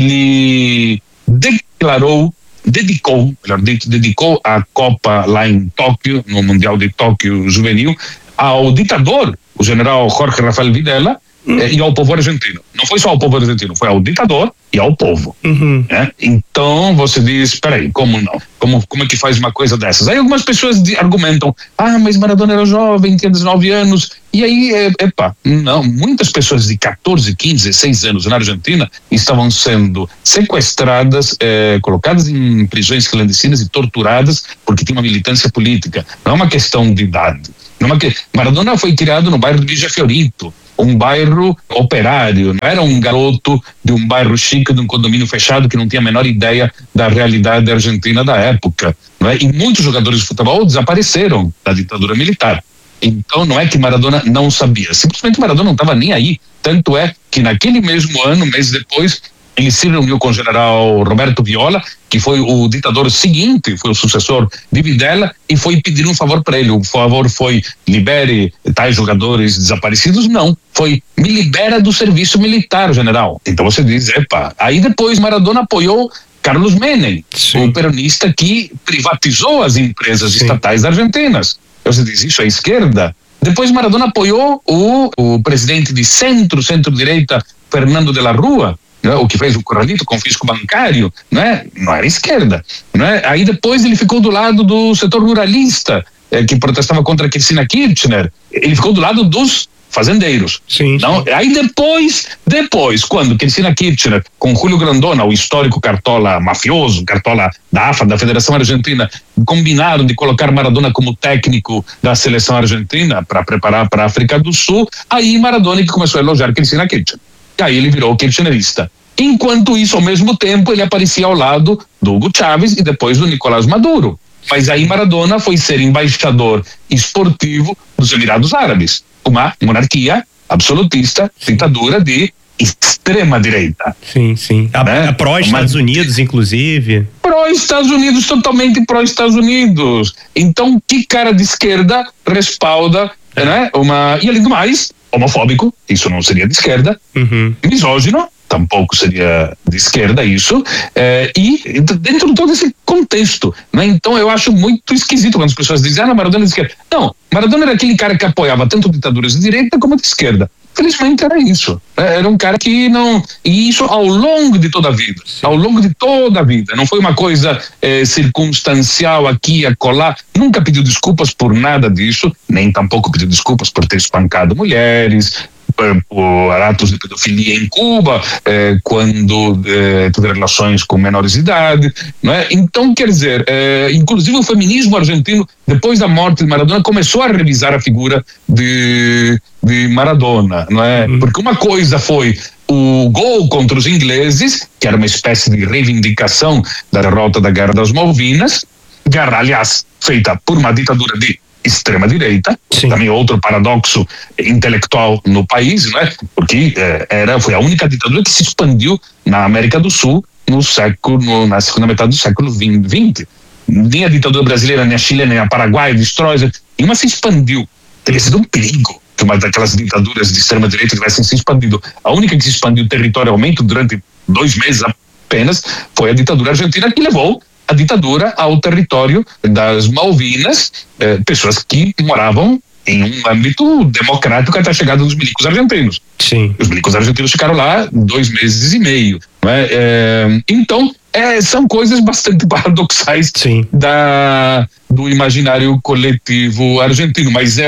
ele declarou, dedicou, melhor dito, dedicou a Copa lá em Tóquio, no Mundial de Tóquio Juvenil, ao ditador, o general Jorge Rafael Videla, hum. e ao povo argentino. Não foi só ao povo argentino, foi ao ditador e ao povo. Uhum. Né? Então você diz, espera aí, como não? Como, como é que faz uma coisa dessas? Aí algumas pessoas argumentam, ah, mas Maradona era jovem, tinha dezenove anos, e aí, epa, não, muitas pessoas de catorze, quinze, dezesseis anos na Argentina estavam sendo sequestradas, eh, colocadas em prisões clandestinas e torturadas porque tinha uma militância política. Não é uma questão de idade. Não é que... Maradona foi criado no bairro de Villa Fiorito, um bairro operário, não era um garoto de um bairro chique, de um condomínio fechado que não tinha a menor ideia da realidade argentina da época, não é? E muitos jogadores de futebol desapareceram da ditadura militar. Então não é que Maradona não sabia, simplesmente Maradona não estava nem aí. Tanto é que naquele mesmo ano, um mês depois, ele se reuniu com o general Roberto Viola, que foi o ditador seguinte, foi o sucessor de Videla, e foi pedir um favor para ele. O favor foi: libere tais jogadores desaparecidos? Não, foi: me libera do serviço militar, general. Então você diz, epa. Aí depois Maradona apoiou Carlos Menem, Sim. o peronista que privatizou as empresas Sim. estatais argentinas. Você diz, isso é esquerda? Depois Maradona apoiou o, o presidente de centro, centro-direita, Fernando de la Rúa, né, o que fez o Corralito, confisco bancário, né? Não era esquerda, né? Aí depois ele ficou do lado do setor ruralista, eh, que protestava contra a Cristina Kirchner. Ele ficou do lado dos fazendeiros. Sim, não? sim. Aí depois, depois, quando Cristina Kirchner, com Julio Grondona, o histórico cartola mafioso, cartola da A F A, da Federação Argentina, combinaram de colocar Maradona como técnico da seleção argentina para preparar para a África do Sul, aí Maradona que começou a elogiar Cristina Kirchner. Aí ele virou kirchnerista. Enquanto isso, ao mesmo tempo, ele aparecia ao lado do Hugo Chávez e depois do Nicolás Maduro. Mas aí Maradona foi ser embaixador esportivo dos Emirados Árabes, uma monarquia absolutista, ditadura de extrema-direita. Sim, sim. A, né? a pró-Estados uma... Unidos, inclusive. Pró-Estados Unidos, totalmente pró-Estados Unidos. Então, que cara de esquerda respalda, é. né? Uma... E além do mais, homofóbico, isso não seria de esquerda, uhum. misógino, tampouco seria de esquerda isso, eh, e dentro de todo esse contexto, né? Então eu acho muito esquisito quando as pessoas dizem, ah, não, Maradona é de esquerda. Não, Maradona era aquele cara que apoiava tanto ditaduras de direita como de esquerda. Felizmente era isso, era um cara que não, e isso ao longo de toda a vida, Sim. ao longo de toda a vida, não foi uma coisa eh, circunstancial aqui, acolá, nunca pediu desculpas por nada disso, nem tampouco pediu desculpas por ter espancado mulheres, por, por atos de pedofilia em Cuba, eh, quando eh, teve relações com menores de idade, não é? Então, quer dizer, eh, inclusive o feminismo argentino, depois da morte de Maradona, começou a revisar a figura de, de Maradona, não é? Uhum. Porque uma coisa foi o gol contra os ingleses, que era uma espécie de reivindicação da derrota da Guerra das Malvinas, guerra, aliás, feita por uma ditadura de extrema-direita, também outro paradoxo intelectual no país, né? Porque eh, era, foi a única ditadura que se expandiu na América do Sul no século, no, na segunda metade do século vinte. Nem a ditadura brasileira, nem a chilena, nem a paraguaia, destrói, nenhuma se expandiu. Teria sido um perigo que uma daquelas ditaduras de extrema-direita tivessem se expandido. A única que se expandiu territorialmente durante dois meses apenas foi a ditadura argentina, que levou a ditadura ao território das Malvinas, eh, pessoas que moravam em um âmbito democrático até a chegada dos milicos argentinos. Sim. Os milicos argentinos ficaram lá dois meses e meio. Não é? É, então, é, são coisas bastante paradoxais Sim. da, do imaginário coletivo argentino, mas é,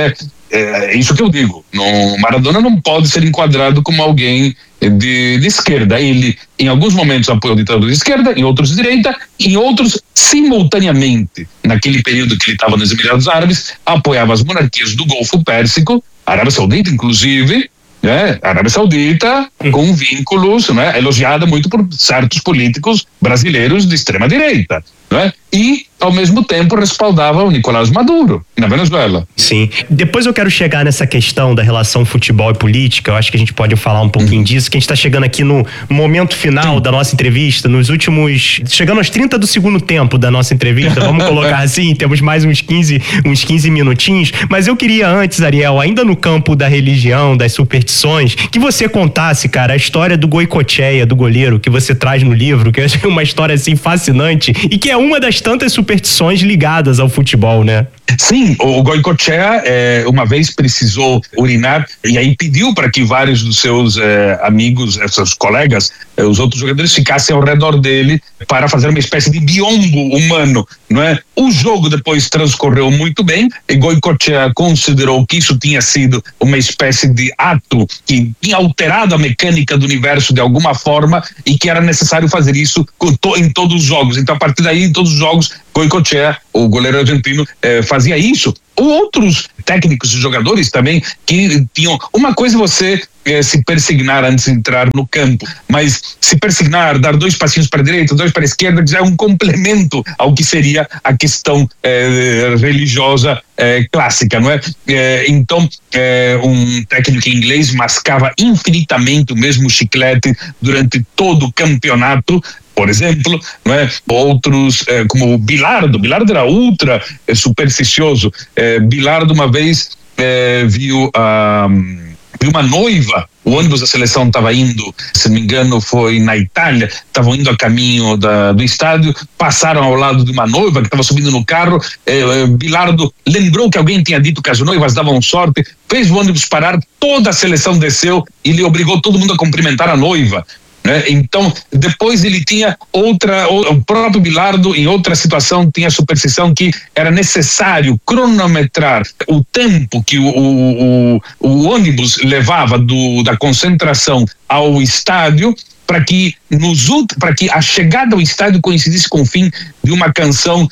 é isso que eu digo, no, Maradona não pode ser enquadrado como alguém de, de esquerda. Ele, em alguns momentos, apoiou a ditadura de esquerda, em outros de direita, em outros, simultaneamente, naquele período que ele estava nos Emirados Árabes, apoiava as monarquias do Golfo Pérsico, a Arábia Saudita, inclusive, né? A Arábia Saudita com vínculos, né? Elogiada muito por certos políticos brasileiros de extrema direita, né? E ao mesmo tempo respaldava o Nicolás Maduro na Venezuela. Sim. Depois eu quero chegar nessa questão da relação futebol e política. Eu acho que a gente pode falar um pouquinho uhum. disso, que a gente está chegando aqui no momento final Sim. da nossa entrevista, nos últimos, chegando aos trinta do segundo tempo da nossa entrevista, vamos colocar assim, temos mais uns quinze, uns quinze minutinhos, mas eu queria antes, Ariel, ainda no campo da religião, das superstições, que você contasse, cara, a história do Goicoechea, do goleiro, que você traz no livro, que é uma história assim fascinante e que é uma das tantas superstições ligadas ao futebol, né? Sim, o Goicoechea é, uma vez precisou urinar e aí pediu para que vários dos seus é, amigos, seus colegas, é, os outros jogadores ficassem ao redor dele para fazer uma espécie de biombo humano, não é? O jogo depois transcorreu muito bem e Goicoechea considerou que isso tinha sido uma espécie de ato que tinha alterado a mecânica do universo de alguma forma e que era necessário fazer isso em todos os jogos. Então, a partir daí, em todos os jogos, Goicoechea, o goleiro argentino, eh, fazia isso. Outros técnicos e jogadores também que tinham uma coisa você eh, se persignar antes de entrar no campo, mas se persignar, dar dois passinhos para a direita, dois para a esquerda, já é um complemento ao que seria a questão eh, religiosa eh, clássica, não é? Eh, então, eh, um técnico inglês mascava infinitamente o mesmo chiclete durante todo o campeonato, por exemplo, não é? Outros, eh, como o Bilardo, Bilardo era ultra eh, supersticioso. Eh, Bilardo uma vez eh, viu, ah, viu uma noiva, o ônibus da seleção estava indo, se não me engano foi na Itália, estavam indo a caminho da, do estádio, passaram ao lado de uma noiva que estava subindo no carro, eh, Bilardo lembrou que alguém tinha dito que as noivas davam sorte, fez o ônibus parar, toda a seleção desceu e ele obrigou todo mundo a cumprimentar a noiva. Né? Então, depois ele tinha outra, o próprio Bilardo, em outra situação, tinha a superstição que era necessário cronometrar o tempo que o, o, o, o ônibus levava do, da concentração ao estádio, para que, nos, para que a chegada ao estádio coincidisse com o fim de uma canção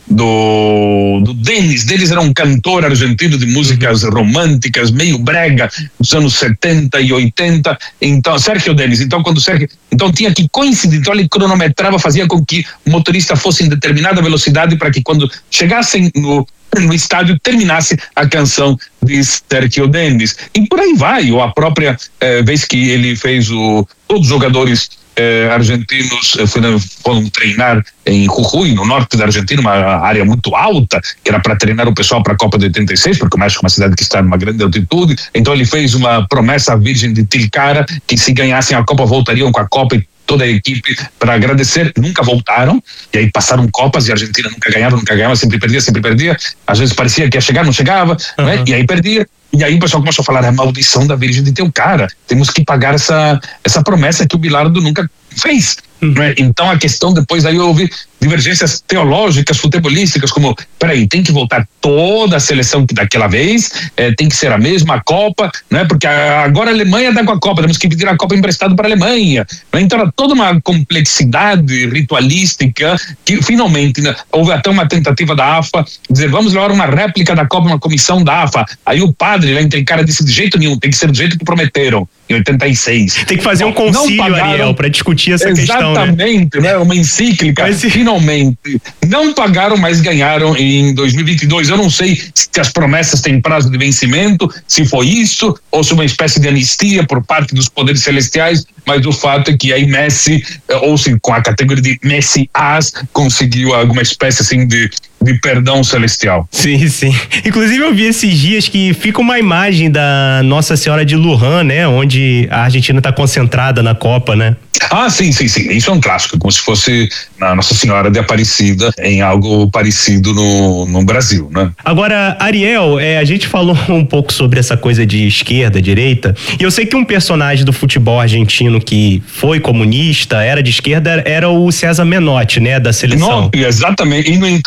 do, do Denis. Denis era um cantor argentino de músicas românticas, meio brega, dos anos setenta e oitenta, então, Sérgio Denis, então quando Sérgio, então tinha que coincidir, então ele cronometrava, fazia com que o motorista fosse em determinada velocidade para que quando chegassem no no estádio terminasse a canção de Sérgio Denis, e por aí vai, ou a própria eh, vez que ele fez o, todos os jogadores eh, argentinos eh, foram, foram treinar em Jujuy, no norte da Argentina, uma área muito alta, que era para treinar o pessoal para a Copa de oitenta e seis, porque o México é uma cidade que está numa grande altitude, então ele fez uma promessa à Virgem de Tilcara, que se ganhassem a Copa voltariam com a Copa e toda a equipe para agradecer, nunca voltaram, e aí passaram Copas e a Argentina nunca ganhava, nunca ganhava, sempre perdia, sempre perdia, às vezes parecia que ia chegar, não chegava, uhum. né? E aí perdia, e aí o pessoal começou a falar, a maldição da Virgem de Tilcara, temos que pagar essa, essa promessa que o Bilardo nunca fez. Uhum. Né? Então a questão depois aí houve divergências teológicas, futebolísticas, como, peraí, tem que voltar toda a seleção que daquela vez, eh, tem que ser a mesma Copa, né? Porque a, agora a Alemanha dá com a Copa, temos que pedir a Copa emprestada para a Alemanha, né? Então era toda uma complexidade ritualística que finalmente, né, houve até uma tentativa da A F A dizer, vamos levar uma réplica da Copa, uma comissão da A F A, aí o padre lá em cara disse, de jeito nenhum, tem que ser do jeito que prometeram em oitenta e seis. Tem que fazer um concílio, pagaram, Ariel, para discutir essa questão, né? Exatamente, né? Uma encíclica. Mas, finalmente, não pagaram, mas ganharam em dois mil e vinte e dois. Eu não sei se as promessas têm prazo de vencimento, se foi isso, ou se uma espécie de anistia por parte dos poderes celestiais, mas o fato é que aí Messi, ou se com a categoria de Messi-As, conseguiu alguma espécie assim de, de perdão celestial. Sim, sim. Inclusive eu vi esses dias que fica uma imagem da Nossa Senhora de Luján, né? Onde a Argentina está concentrada na Copa, né? Ah, sim, sim, sim. Isso é um clássico, como se fosse a Nossa Senhora de Aparecida em algo parecido no, no Brasil, né? Agora, Ariel, é, a gente falou um pouco sobre essa coisa de esquerda, direita, e eu sei que um personagem do futebol argentino que foi comunista, era de esquerda, era o César Menotti, né, da seleção. Não, exatamente, e no entanto foi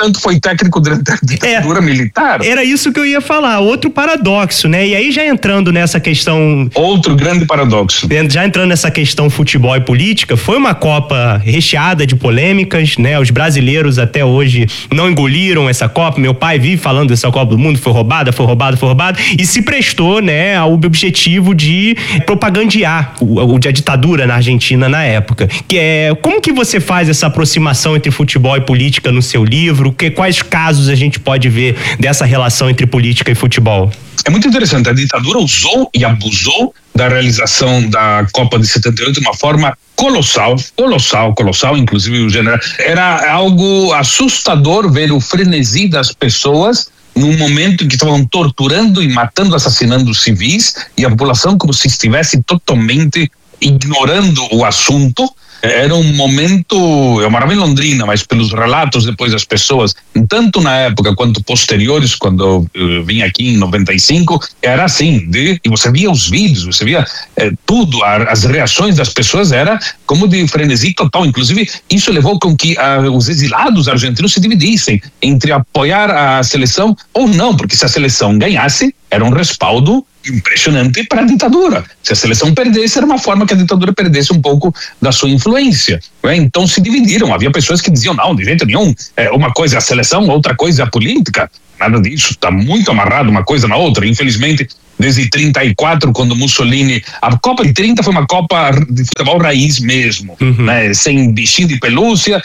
técnico durante a ditadura é, militar. Era isso que eu ia falar, outro paradoxo, né? E aí já entrando nessa questão... Outro grande paradoxo. Já entrando nessa questão futebol e política, foi uma Copa recheada de polêmicas, né? Os brasileiros até hoje não engoliram essa Copa, meu pai vive falando dessa Copa do Mundo, foi roubada, foi roubada, foi roubada, e se prestou, né, ao objetivo de propagandear o, o, a ditadura na Argentina na época. Que é, como que você faz essa aproximação entre futebol e política no seu livro? Que, quais casos a gente pode ver dessa relação entre política e futebol? É muito interessante, a ditadura usou e abusou da realização da Copa de setenta e oito de uma forma colossal, colossal, colossal, inclusive o general. Era algo assustador ver o frenesi das pessoas num momento em que estavam torturando e matando, assassinando civis, e a população como se estivesse totalmente ignorando o assunto. Era um momento, eu morava em Londrina, mas pelos relatos depois das pessoas, tanto na época quanto posteriores, quando eu vim aqui em noventa e cinco, era assim, de, e você via os vídeos, você via eh, tudo, a, as reações das pessoas era como de frenesi total. Inclusive, isso levou com que a, os exilados argentinos se dividissem entre apoiar a seleção ou não, porque se a seleção ganhasse, era um respaldo impressionante para a ditadura. Se a seleção perdesse, era uma forma que a ditadura perdesse um pouco da sua influência. Né? Então se dividiram. Havia pessoas que diziam, não, de jeito nenhum, é, uma coisa é a seleção, outra coisa é a política. Nada disso, está muito amarrado uma coisa na outra. Infelizmente, desde trinta e quatro, quando Mussolini... A Copa de trinta foi uma Copa de futebol raiz mesmo, uhum. né? Sem bichinho de pelúcia,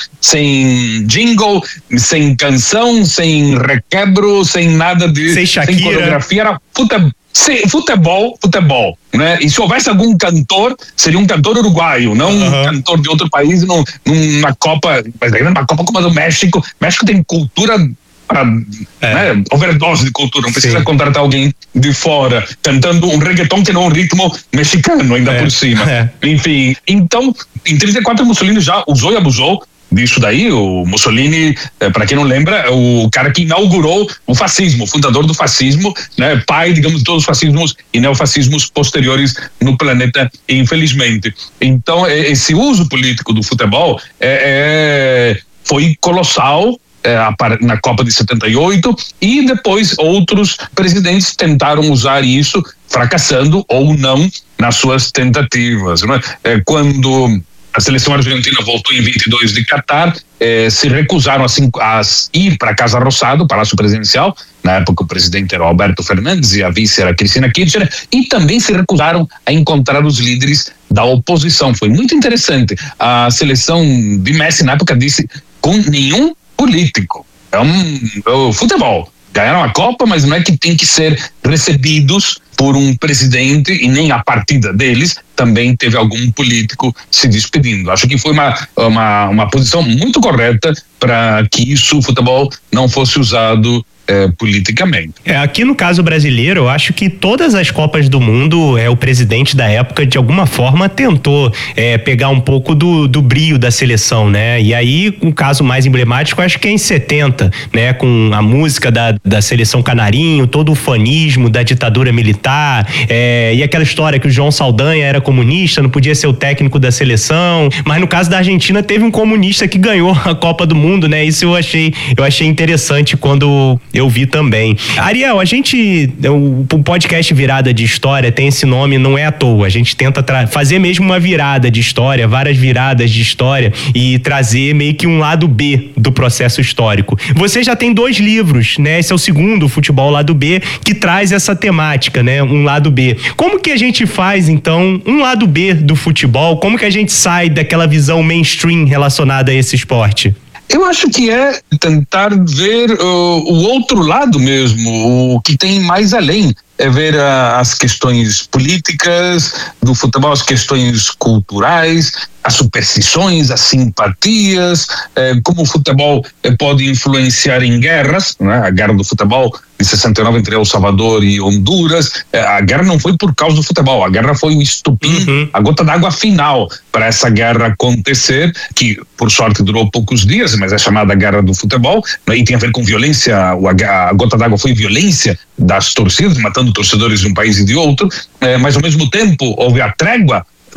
sem jingle, sem canção, sem requebro, sem nada de... Sem Shakira. Sem coreografia, era futebol. Futebol, futebol, né? E se houvesse algum cantor, seria um cantor uruguaio, não uhum. um cantor de outro país num, numa Copa, mas ainda numa Copa como a do México. México tem cultura para é. né? overdose de cultura, não precisa Sim. contratar alguém de fora cantando um reggaeton que não é um ritmo mexicano ainda é. por cima. É. Enfim, então em trinta e quatro Mussolini já usou e abusou disso daí. O Mussolini, para quem não lembra, o cara que inaugurou o fascismo, o fundador do fascismo, né, pai, digamos, de todos os fascismos e neofascismos posteriores no planeta, infelizmente. Então, esse uso político do futebol é, é, foi colossal é, na Copa de setenta e oito, e depois outros presidentes tentaram usar isso, fracassando ou não nas suas tentativas. Né? É, quando a seleção argentina voltou em vinte e dois de Catar, eh, se recusaram assim, a ir para a Casa Rosada, o Palácio Presidencial. Na época o presidente era Alberto Fernandes e a vice era Cristina Kirchner, e também se recusaram a encontrar os líderes da oposição. Foi muito interessante. A seleção de Messi na época disse, com nenhum político, é um é o futebol. Ganharam a Copa, mas não é que tem que ser recebidos por um presidente, e nem a partida deles também teve algum político se despedindo. Acho que foi uma, uma, uma posição muito correta para que isso, o futebol, não fosse usado É, politicamente. É, aqui no caso brasileiro, eu acho que todas as Copas do Mundo, é, o presidente da época, de alguma forma, tentou é, pegar um pouco do, do brio da seleção, né? E aí, um caso mais emblemático, acho que é em setenta, né? Com a música da, da seleção canarinho, todo o fanismo da ditadura militar, é, e aquela história que o João Saldanha era comunista, não podia ser o técnico da seleção, mas no caso da Argentina teve um comunista que ganhou a Copa do Mundo, né? Isso eu achei, eu achei interessante quando eu vi também. Ariel, a gente, o, o podcast Virada de História tem esse nome, não é à toa. A gente tenta tra- fazer mesmo uma virada de história, várias viradas de história, e trazer meio que um lado B do processo histórico. Você já tem dois livros, né? Esse é o segundo, o Futebol Lado B, que traz essa temática, né? Um lado B. Como que a gente faz, então, um lado B do futebol? Como que a gente sai daquela visão mainstream relacionada a esse esporte? Eu acho que é tentar ver uh, o outro lado mesmo, o que tem mais além. É ver uh, as questões políticas do futebol, as questões culturais, as superstições, as simpatias, eh, como o futebol eh, pode influenciar em guerras, né? A guerra do futebol de sessenta e nove entre El Salvador e Honduras, eh, a guerra não foi por causa do futebol, a guerra foi o estupim, uhum. a gota d'água final para essa guerra acontecer, que por sorte durou poucos dias, mas é chamada guerra do futebol, né? E tem a ver com violência, a gota d'água foi violência das torcidas, matando torcedores de um país e de outro, eh, mas ao mesmo tempo houve a trégua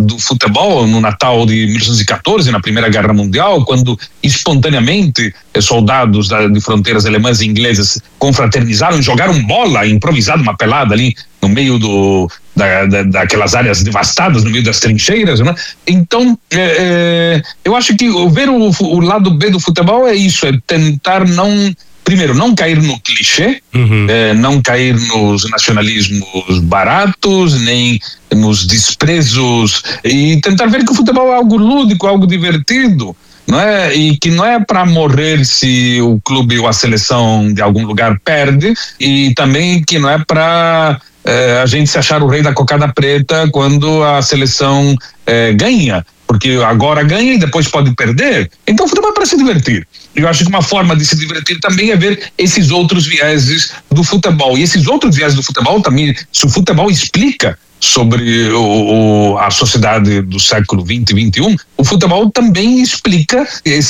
do futebol no Natal de mil novecentos e quatorze, na Primeira Guerra Mundial, quando espontaneamente soldados da, de fronteiras alemãs e inglesas confraternizaram e jogaram bola, improvisado uma pelada ali no meio do, da, da, daquelas áreas devastadas, no meio das trincheiras, né? Então, é, é, eu acho que ver o, o lado B do futebol é isso, é tentar não... Primeiro, não cair no clichê, uhum. eh, não cair nos nacionalismos baratos, nem nos desprezos, e tentar ver que o futebol é algo lúdico, algo divertido, não é? E que não é para morrer se o clube ou a seleção de algum lugar perde, e também que não é para eh, a gente se achar o rei da cocada preta quando a seleção eh, ganha, porque agora ganha e depois pode perder. Então o futebol é para se divertir. Eu acho que uma forma de se divertir também é ver esses outros vieses do futebol. E esses outros vieses do futebol também, se o futebol explica sobre o, o, a sociedade do século vinte e vinte e um, o futebol também explica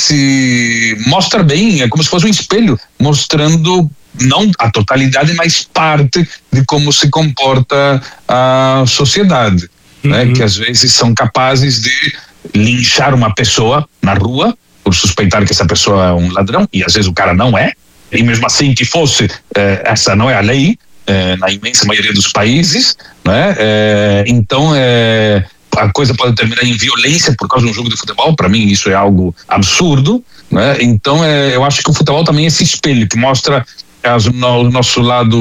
esse, mostra bem, é como se fosse um espelho, mostrando não a totalidade, mas parte de como se comporta a sociedade, uhum. né? Que às vezes são capazes de linchar uma pessoa na rua por suspeitar que essa pessoa é um ladrão, e às vezes o cara não é, e mesmo assim que fosse, eh, essa não é a lei, eh, na imensa maioria dos países, né? Eh, então eh, a coisa pode terminar em violência por causa de um jogo de futebol. Para mim isso é algo absurdo, né? Então eh, eu acho que o futebol também é esse espelho que mostra as, no, o nosso lado,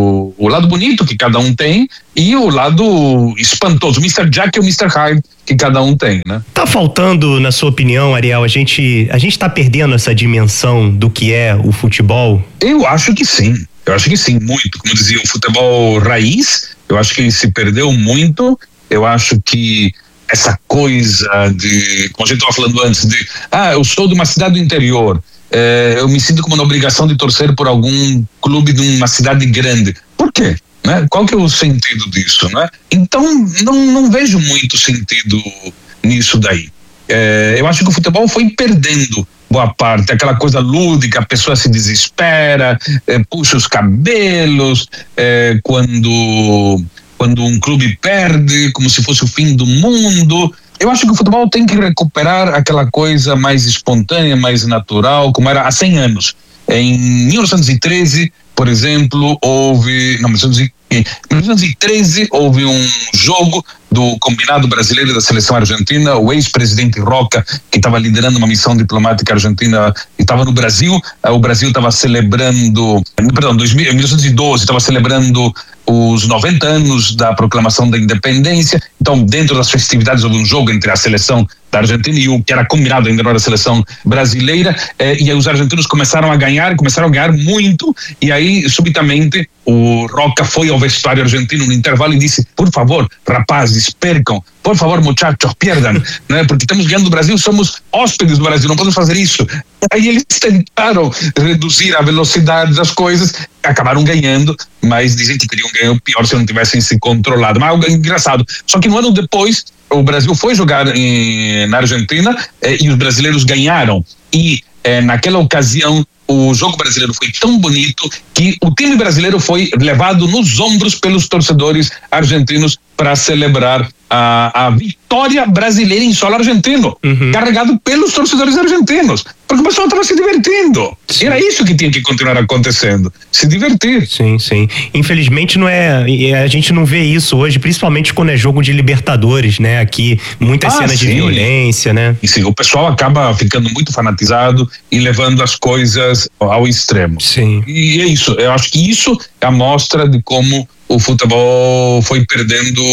o lado bonito que cada um tem e o lado espantoso, o mister Jack e o mister Hyde que cada um tem, né? Tá faltando, na sua opinião, Ariel, a gente a gente tá perdendo essa dimensão do que é o futebol? Eu acho que sim, eu acho que sim, muito. Como dizia, o futebol raiz, eu acho que ele se perdeu muito. Eu acho que essa coisa de, como a gente estava falando antes, de, ah, eu sou de uma cidade do interior, É, eu me sinto como na obrigação de torcer por algum clube de uma cidade grande. Por quê? Né? Qual que é o sentido disso? Né? Então, não, não vejo muito sentido nisso daí. É, eu acho que o futebol foi perdendo boa parte, aquela coisa lúdica, a pessoa se desespera, é, puxa os cabelos, é, quando, quando um clube perde, como se fosse o fim do mundo. Eu acho que o futebol tem que recuperar aquela coisa mais espontânea, mais natural, como era há cem anos. Em mil novecentos e treze, por exemplo, houve... Não, em mil novecentos e treze houve um jogo do combinado brasileiro da seleção argentina. O ex-presidente Roca, que estava liderando uma missão diplomática argentina, estava no Brasil. O Brasil estava celebrando, perdão, em mil novecentos e doze estava celebrando os noventa anos da proclamação da independência. Então, dentro das festividades, houve um jogo entre a seleção da Argentina e o que era combinado ainda não era a seleção brasileira, eh, e aí os argentinos começaram a ganhar, começaram a ganhar muito, e aí subitamente o Roca foi ao vestuário argentino no intervalo e disse: por favor, rapazes, percam, por favor, muchachos, perdam, né? Porque estamos ganhando do Brasil, somos hóspedes do Brasil, não podemos fazer isso. Aí eles tentaram reduzir a velocidade das coisas, acabaram ganhando, mas dizem que teriam ganho pior se não tivessem se controlado. Mas algo engraçado, só que um ano depois o Brasil foi jogar em, na Argentina eh, e os brasileiros ganharam, e eh, naquela ocasião o jogo brasileiro foi tão bonito que o time brasileiro foi levado nos ombros pelos torcedores argentinos para celebrar a, a vitória brasileira em solo argentino, uhum. carregado pelos torcedores argentinos, porque o pessoal estava se divertindo. Sim. Era isso que tinha que continuar acontecendo, se divertir. Sim, sim. Infelizmente não é, a gente não vê isso hoje, principalmente quando é jogo de Libertadores, né? Aqui muitas ah, cenas sim. de violência, né? E sim, o pessoal acaba ficando muito fanatizado e levando as coisas ao extremo. Sim. E é isso, eu acho que isso é a mostra de como o futebol foi perdendo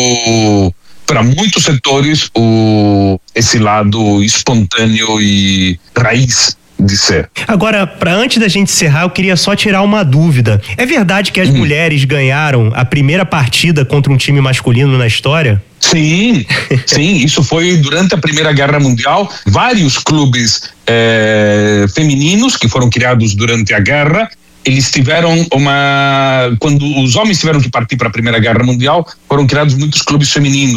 para muitos setores o, esse lado espontâneo e raiz de ser. Agora, para antes da gente encerrar, eu queria só tirar uma dúvida. É verdade que as hum. mulheres ganharam a primeira partida contra um time masculino na história? Sim, sim, isso foi durante a Primeira Guerra Mundial. Vários clubes eh, femininos que foram criados durante a guerra, eles tiveram uma... Quando os homens tiveram que partir para a Primeira Guerra Mundial, foram criados muitos clubes femininos.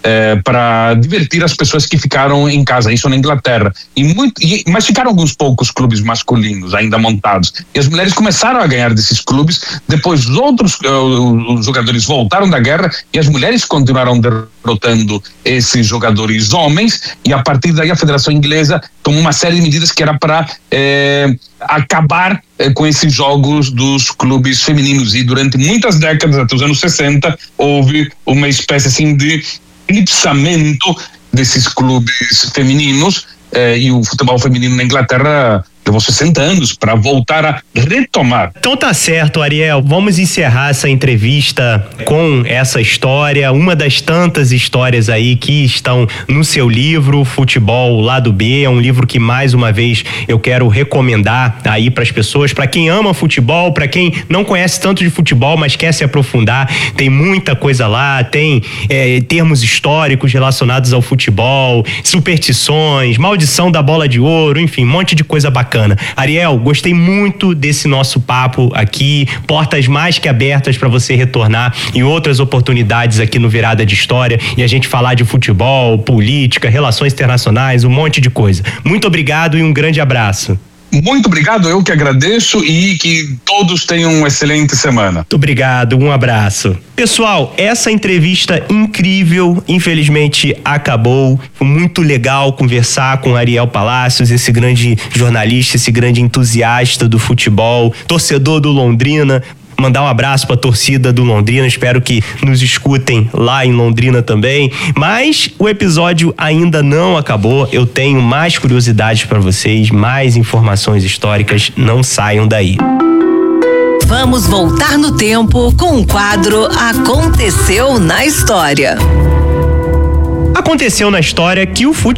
é, para divertir as pessoas que ficaram em casa, isso na Inglaterra. E muito, e, mas ficaram alguns poucos clubes masculinos ainda montados. E as mulheres começaram a ganhar desses clubes. Depois os outros uh, os jogadores voltaram da guerra e as mulheres continuaram derrotando esses jogadores homens. E a partir daí a Federação Inglesa tomou uma série de medidas que era para eh, acabar eh, com esses jogos dos clubes femininos. E durante muitas décadas, até os anos sessenta, houve uma espécie assim de eclipsamento desses clubes femininos, eh, e o futebol feminino na Inglaterra levou sessenta anos para voltar a retomar. Então tá certo, Ariel. Vamos encerrar essa entrevista com essa história, uma das tantas histórias aí que estão no seu livro, Futebol Lado B. É um livro que, mais uma vez, eu quero recomendar aí para as pessoas, para quem ama futebol, para quem não conhece tanto de futebol, mas quer se aprofundar. Tem muita coisa lá, tem é, termos históricos relacionados ao futebol, superstições, maldição da bola de ouro, enfim, um monte de coisa bacana. Ariel, gostei muito desse nosso papo aqui, portas mais que abertas para você retornar em outras oportunidades aqui no Virada de História e a gente falar de futebol, política, relações internacionais, um monte de coisa. Muito obrigado e um grande abraço. Muito obrigado, eu que agradeço e que todos tenham uma excelente semana. Muito obrigado, um abraço. Pessoal, essa entrevista incrível, infelizmente acabou. Foi muito legal conversar com Ariel Palacios, esse grande jornalista, esse grande entusiasta do futebol, torcedor do Londrina. Mandar um abraço para a torcida do Londrina, espero que nos escutem lá em Londrina também, mas o episódio ainda não acabou, eu tenho mais curiosidades para vocês, mais informações históricas, não saiam daí. Vamos voltar no tempo com o quadro Aconteceu na História. Aconteceu na história que o futebol